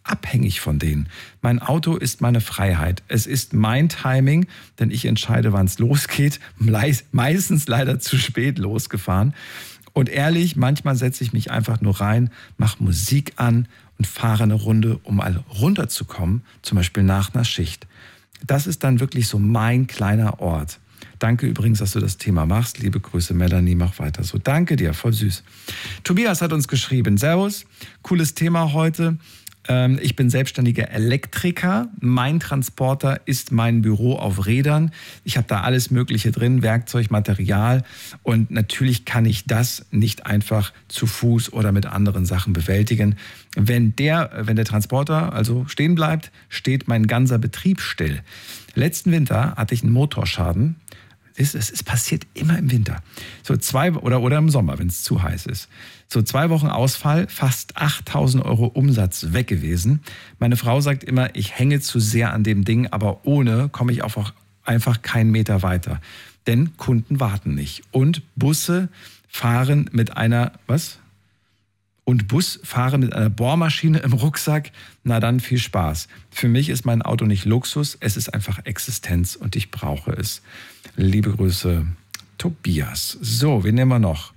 abhängig von denen. Mein Auto ist meine Freiheit. Es ist mein Timing, denn ich entscheide, wann es losgeht. Meistens leider zu spät losgefahren. Und ehrlich, manchmal setze ich mich einfach nur rein, mache Musik an und fahre eine Runde, um mal runterzukommen, zum Beispiel nach einer Schicht. Das ist dann wirklich so mein kleiner Ort. Danke übrigens, dass du das Thema machst. Liebe Grüße, Melanie, mach weiter so. Danke dir, voll süß. Tobias hat uns geschrieben, Servus, cooles Thema heute. Ich bin selbstständiger Elektriker. Mein Transporter ist mein Büro auf Rädern. Ich habe da alles Mögliche drin, Werkzeug, Material. Und natürlich kann ich das nicht einfach zu Fuß oder mit anderen Sachen bewältigen. Wenn der, wenn der Transporter also stehen bleibt, steht mein ganzer Betrieb still. Letzten Winter hatte ich einen Motorschaden. Es, es, es passiert immer im Winter. So zwei oder, oder im Sommer, wenn es zu heiß ist. So zwei Wochen Ausfall, fast achttausend Euro Umsatz weg gewesen. Meine Frau sagt immer, ich hänge zu sehr an dem Ding, aber ohne komme ich auch einfach keinen Meter weiter. Denn Kunden warten nicht. Und Busse fahren mit einer, was? Und Bus fahren mit einer Bohrmaschine im Rucksack. Na dann viel Spaß. Für mich ist mein Auto nicht Luxus, es ist einfach Existenz und ich brauche es. Liebe Grüße, Tobias. So, wen nehmen wir noch?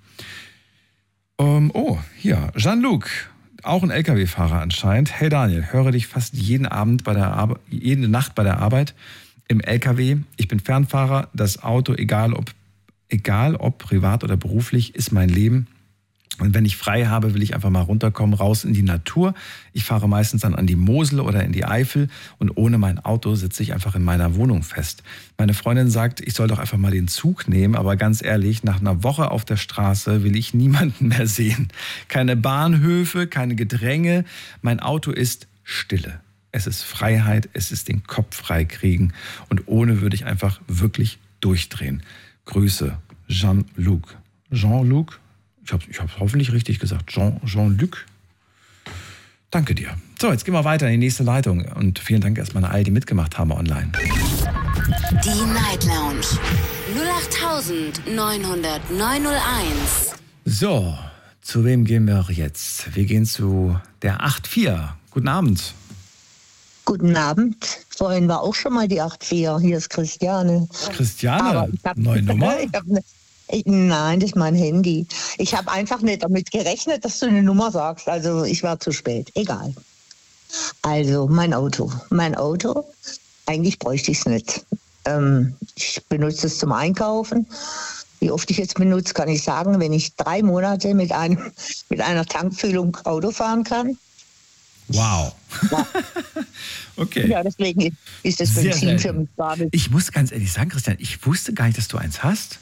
Um, oh, hier, Jean-Luc, auch ein L K W-Fahrer anscheinend. Hey Daniel, höre dich fast jeden Abend bei der Arbeit, jede Nacht bei der Arbeit im L K W. Ich bin Fernfahrer, das Auto, egal ob, egal ob privat oder beruflich, ist mein Leben. Und wenn ich frei habe, will ich einfach mal runterkommen, raus in die Natur. Ich fahre meistens dann an die Mosel oder in die Eifel und ohne mein Auto sitze ich einfach in meiner Wohnung fest. Meine Freundin sagt, ich soll doch einfach mal den Zug nehmen, aber ganz ehrlich, nach einer Woche auf der Straße will ich niemanden mehr sehen. Keine Bahnhöfe, keine Gedränge. Mein Auto ist Stille. Es ist Freiheit, es ist den Kopf frei kriegen und ohne würde ich einfach wirklich durchdrehen. Grüße, Jean-Luc. Jean-Luc? Ich habe ich hab hoffentlich richtig gesagt. Jean, Jean-Luc. Danke dir. So, jetzt gehen wir weiter in die nächste Leitung. Und vielen Dank erstmal an all, die mitgemacht haben online. Die Night Lounge null acht neun null null neun null eins. So, zu wem gehen wir jetzt? Wir gehen zu der acht vier. Guten Abend. Guten Abend. Vorhin war auch schon mal die acht vier. Hier ist Christiane. Christiane, hab, neue Nummer? Ich hab ne, ich, nein, das ist mein Handy. Ich habe einfach nicht damit gerechnet, dass du eine Nummer sagst. Also ich war zu spät. Egal. Also mein Auto. Mein Auto, eigentlich bräuchte ich es nicht. Ähm, ich benutze es zum Einkaufen. Wie oft ich jetzt benutze, kann ich sagen, wenn ich drei Monate mit, einem, mit einer Tankfüllung Auto fahren kann. Wow. Ja. Okay. Ja, deswegen ist das Benzin für mich gerade. Ich muss ganz ehrlich sagen, Christian, ich wusste gar nicht, dass du eins hast.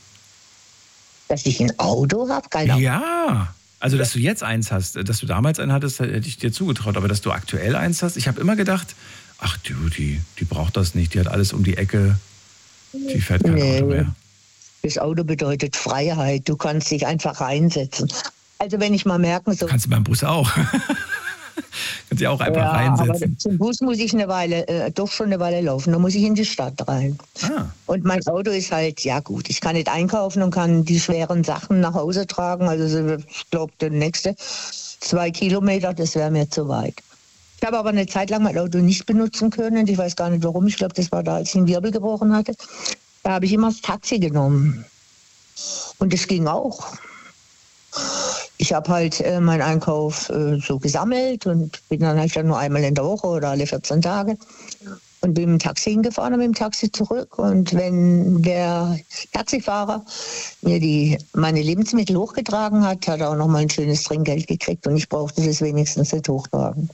Dass ich ein Auto habe? Keine Ja, also dass du jetzt eins hast. Dass du damals einen hattest, hätte ich dir zugetraut. Aber dass du aktuell eins hast, ich habe immer gedacht, ach du, die, die braucht das nicht. Die hat alles um die Ecke. Die fährt kein nee. Auto mehr. Das Auto bedeutet Freiheit. Du kannst dich einfach reinsetzen. Also wenn ich mal merken so... Kannst du beim Bus auch. Kannst dich auch einfach ja, reinsetzen. Aber zum Bus muss ich eine Weile, äh, doch schon eine Weile laufen. Da muss ich in die Stadt rein. Ah. Und mein Auto ist halt, ja gut, ich kann nicht einkaufen und kann die schweren Sachen nach Hause tragen. Also ich glaube, der nächste zwei Kilometer, das wäre mir zu weit. Ich habe aber eine Zeit lang mein Auto nicht benutzen können. Ich weiß gar nicht warum. Ich glaube, das war da, als ich einen Wirbel gebrochen hatte. Da habe ich immer das Taxi genommen. Und das ging auch. Ich habe halt äh, meinen Einkauf äh, so gesammelt und bin dann halt dann nur einmal in der Woche oder alle vierzehn Tage und bin mit dem Taxi hingefahren und mit dem Taxi zurück. Und wenn der Taxifahrer mir die, meine Lebensmittel hochgetragen hat, hat er auch noch mal ein schönes Trinkgeld gekriegt und ich brauchte das wenigstens nicht hochtragen.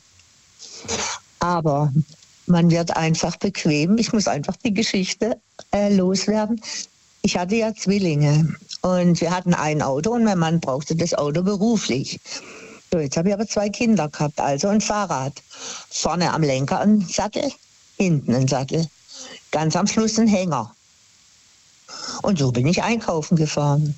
Aber man wird einfach bequem. Ich muss einfach die Geschichte äh, loswerden. Ich hatte ja Zwillinge und wir hatten ein Auto und mein Mann brauchte das Auto beruflich. So, jetzt habe ich aber zwei Kinder gehabt, also ein Fahrrad. Vorne am Lenker ein Sattel, hinten ein Sattel, ganz am Schluss ein Hänger. Und so bin ich einkaufen gefahren.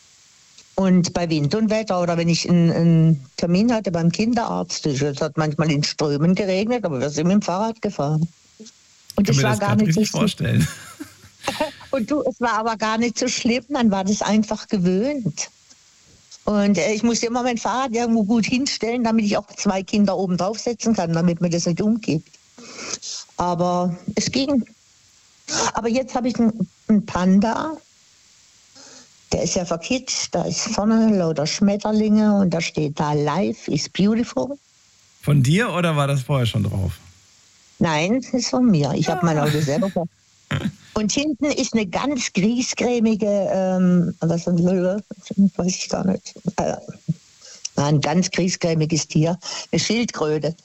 Und bei Wind und Wetter oder wenn ich einen, einen Termin hatte beim Kinderarzt, es hat manchmal in Strömen geregnet, aber wir sind mit dem Fahrrad gefahren. Und ich kann das mir war das gar nicht richtig so vorstellen. Und du, es war aber gar nicht so schlimm, man war das einfach gewöhnt. Und äh, ich musste immer mein Fahrrad irgendwo gut hinstellen, damit ich auch zwei Kinder oben draufsetzen kann, damit mir das nicht umgibt. Aber es ging. Aber jetzt habe ich einen, einen Panda. Der ist ja verkitscht, da ist vorne lauter Schmetterlinge und da steht da Life is beautiful. Von dir oder war das vorher schon drauf? Nein, das ist von mir. Ich ja. habe mein Auto selber ver- Und hinten ist eine ganz griesgrämige, ähm, was ist das? Weiß ich gar nicht. Äh, ein ganz griesgrämiges Tier, eine Schildkröte.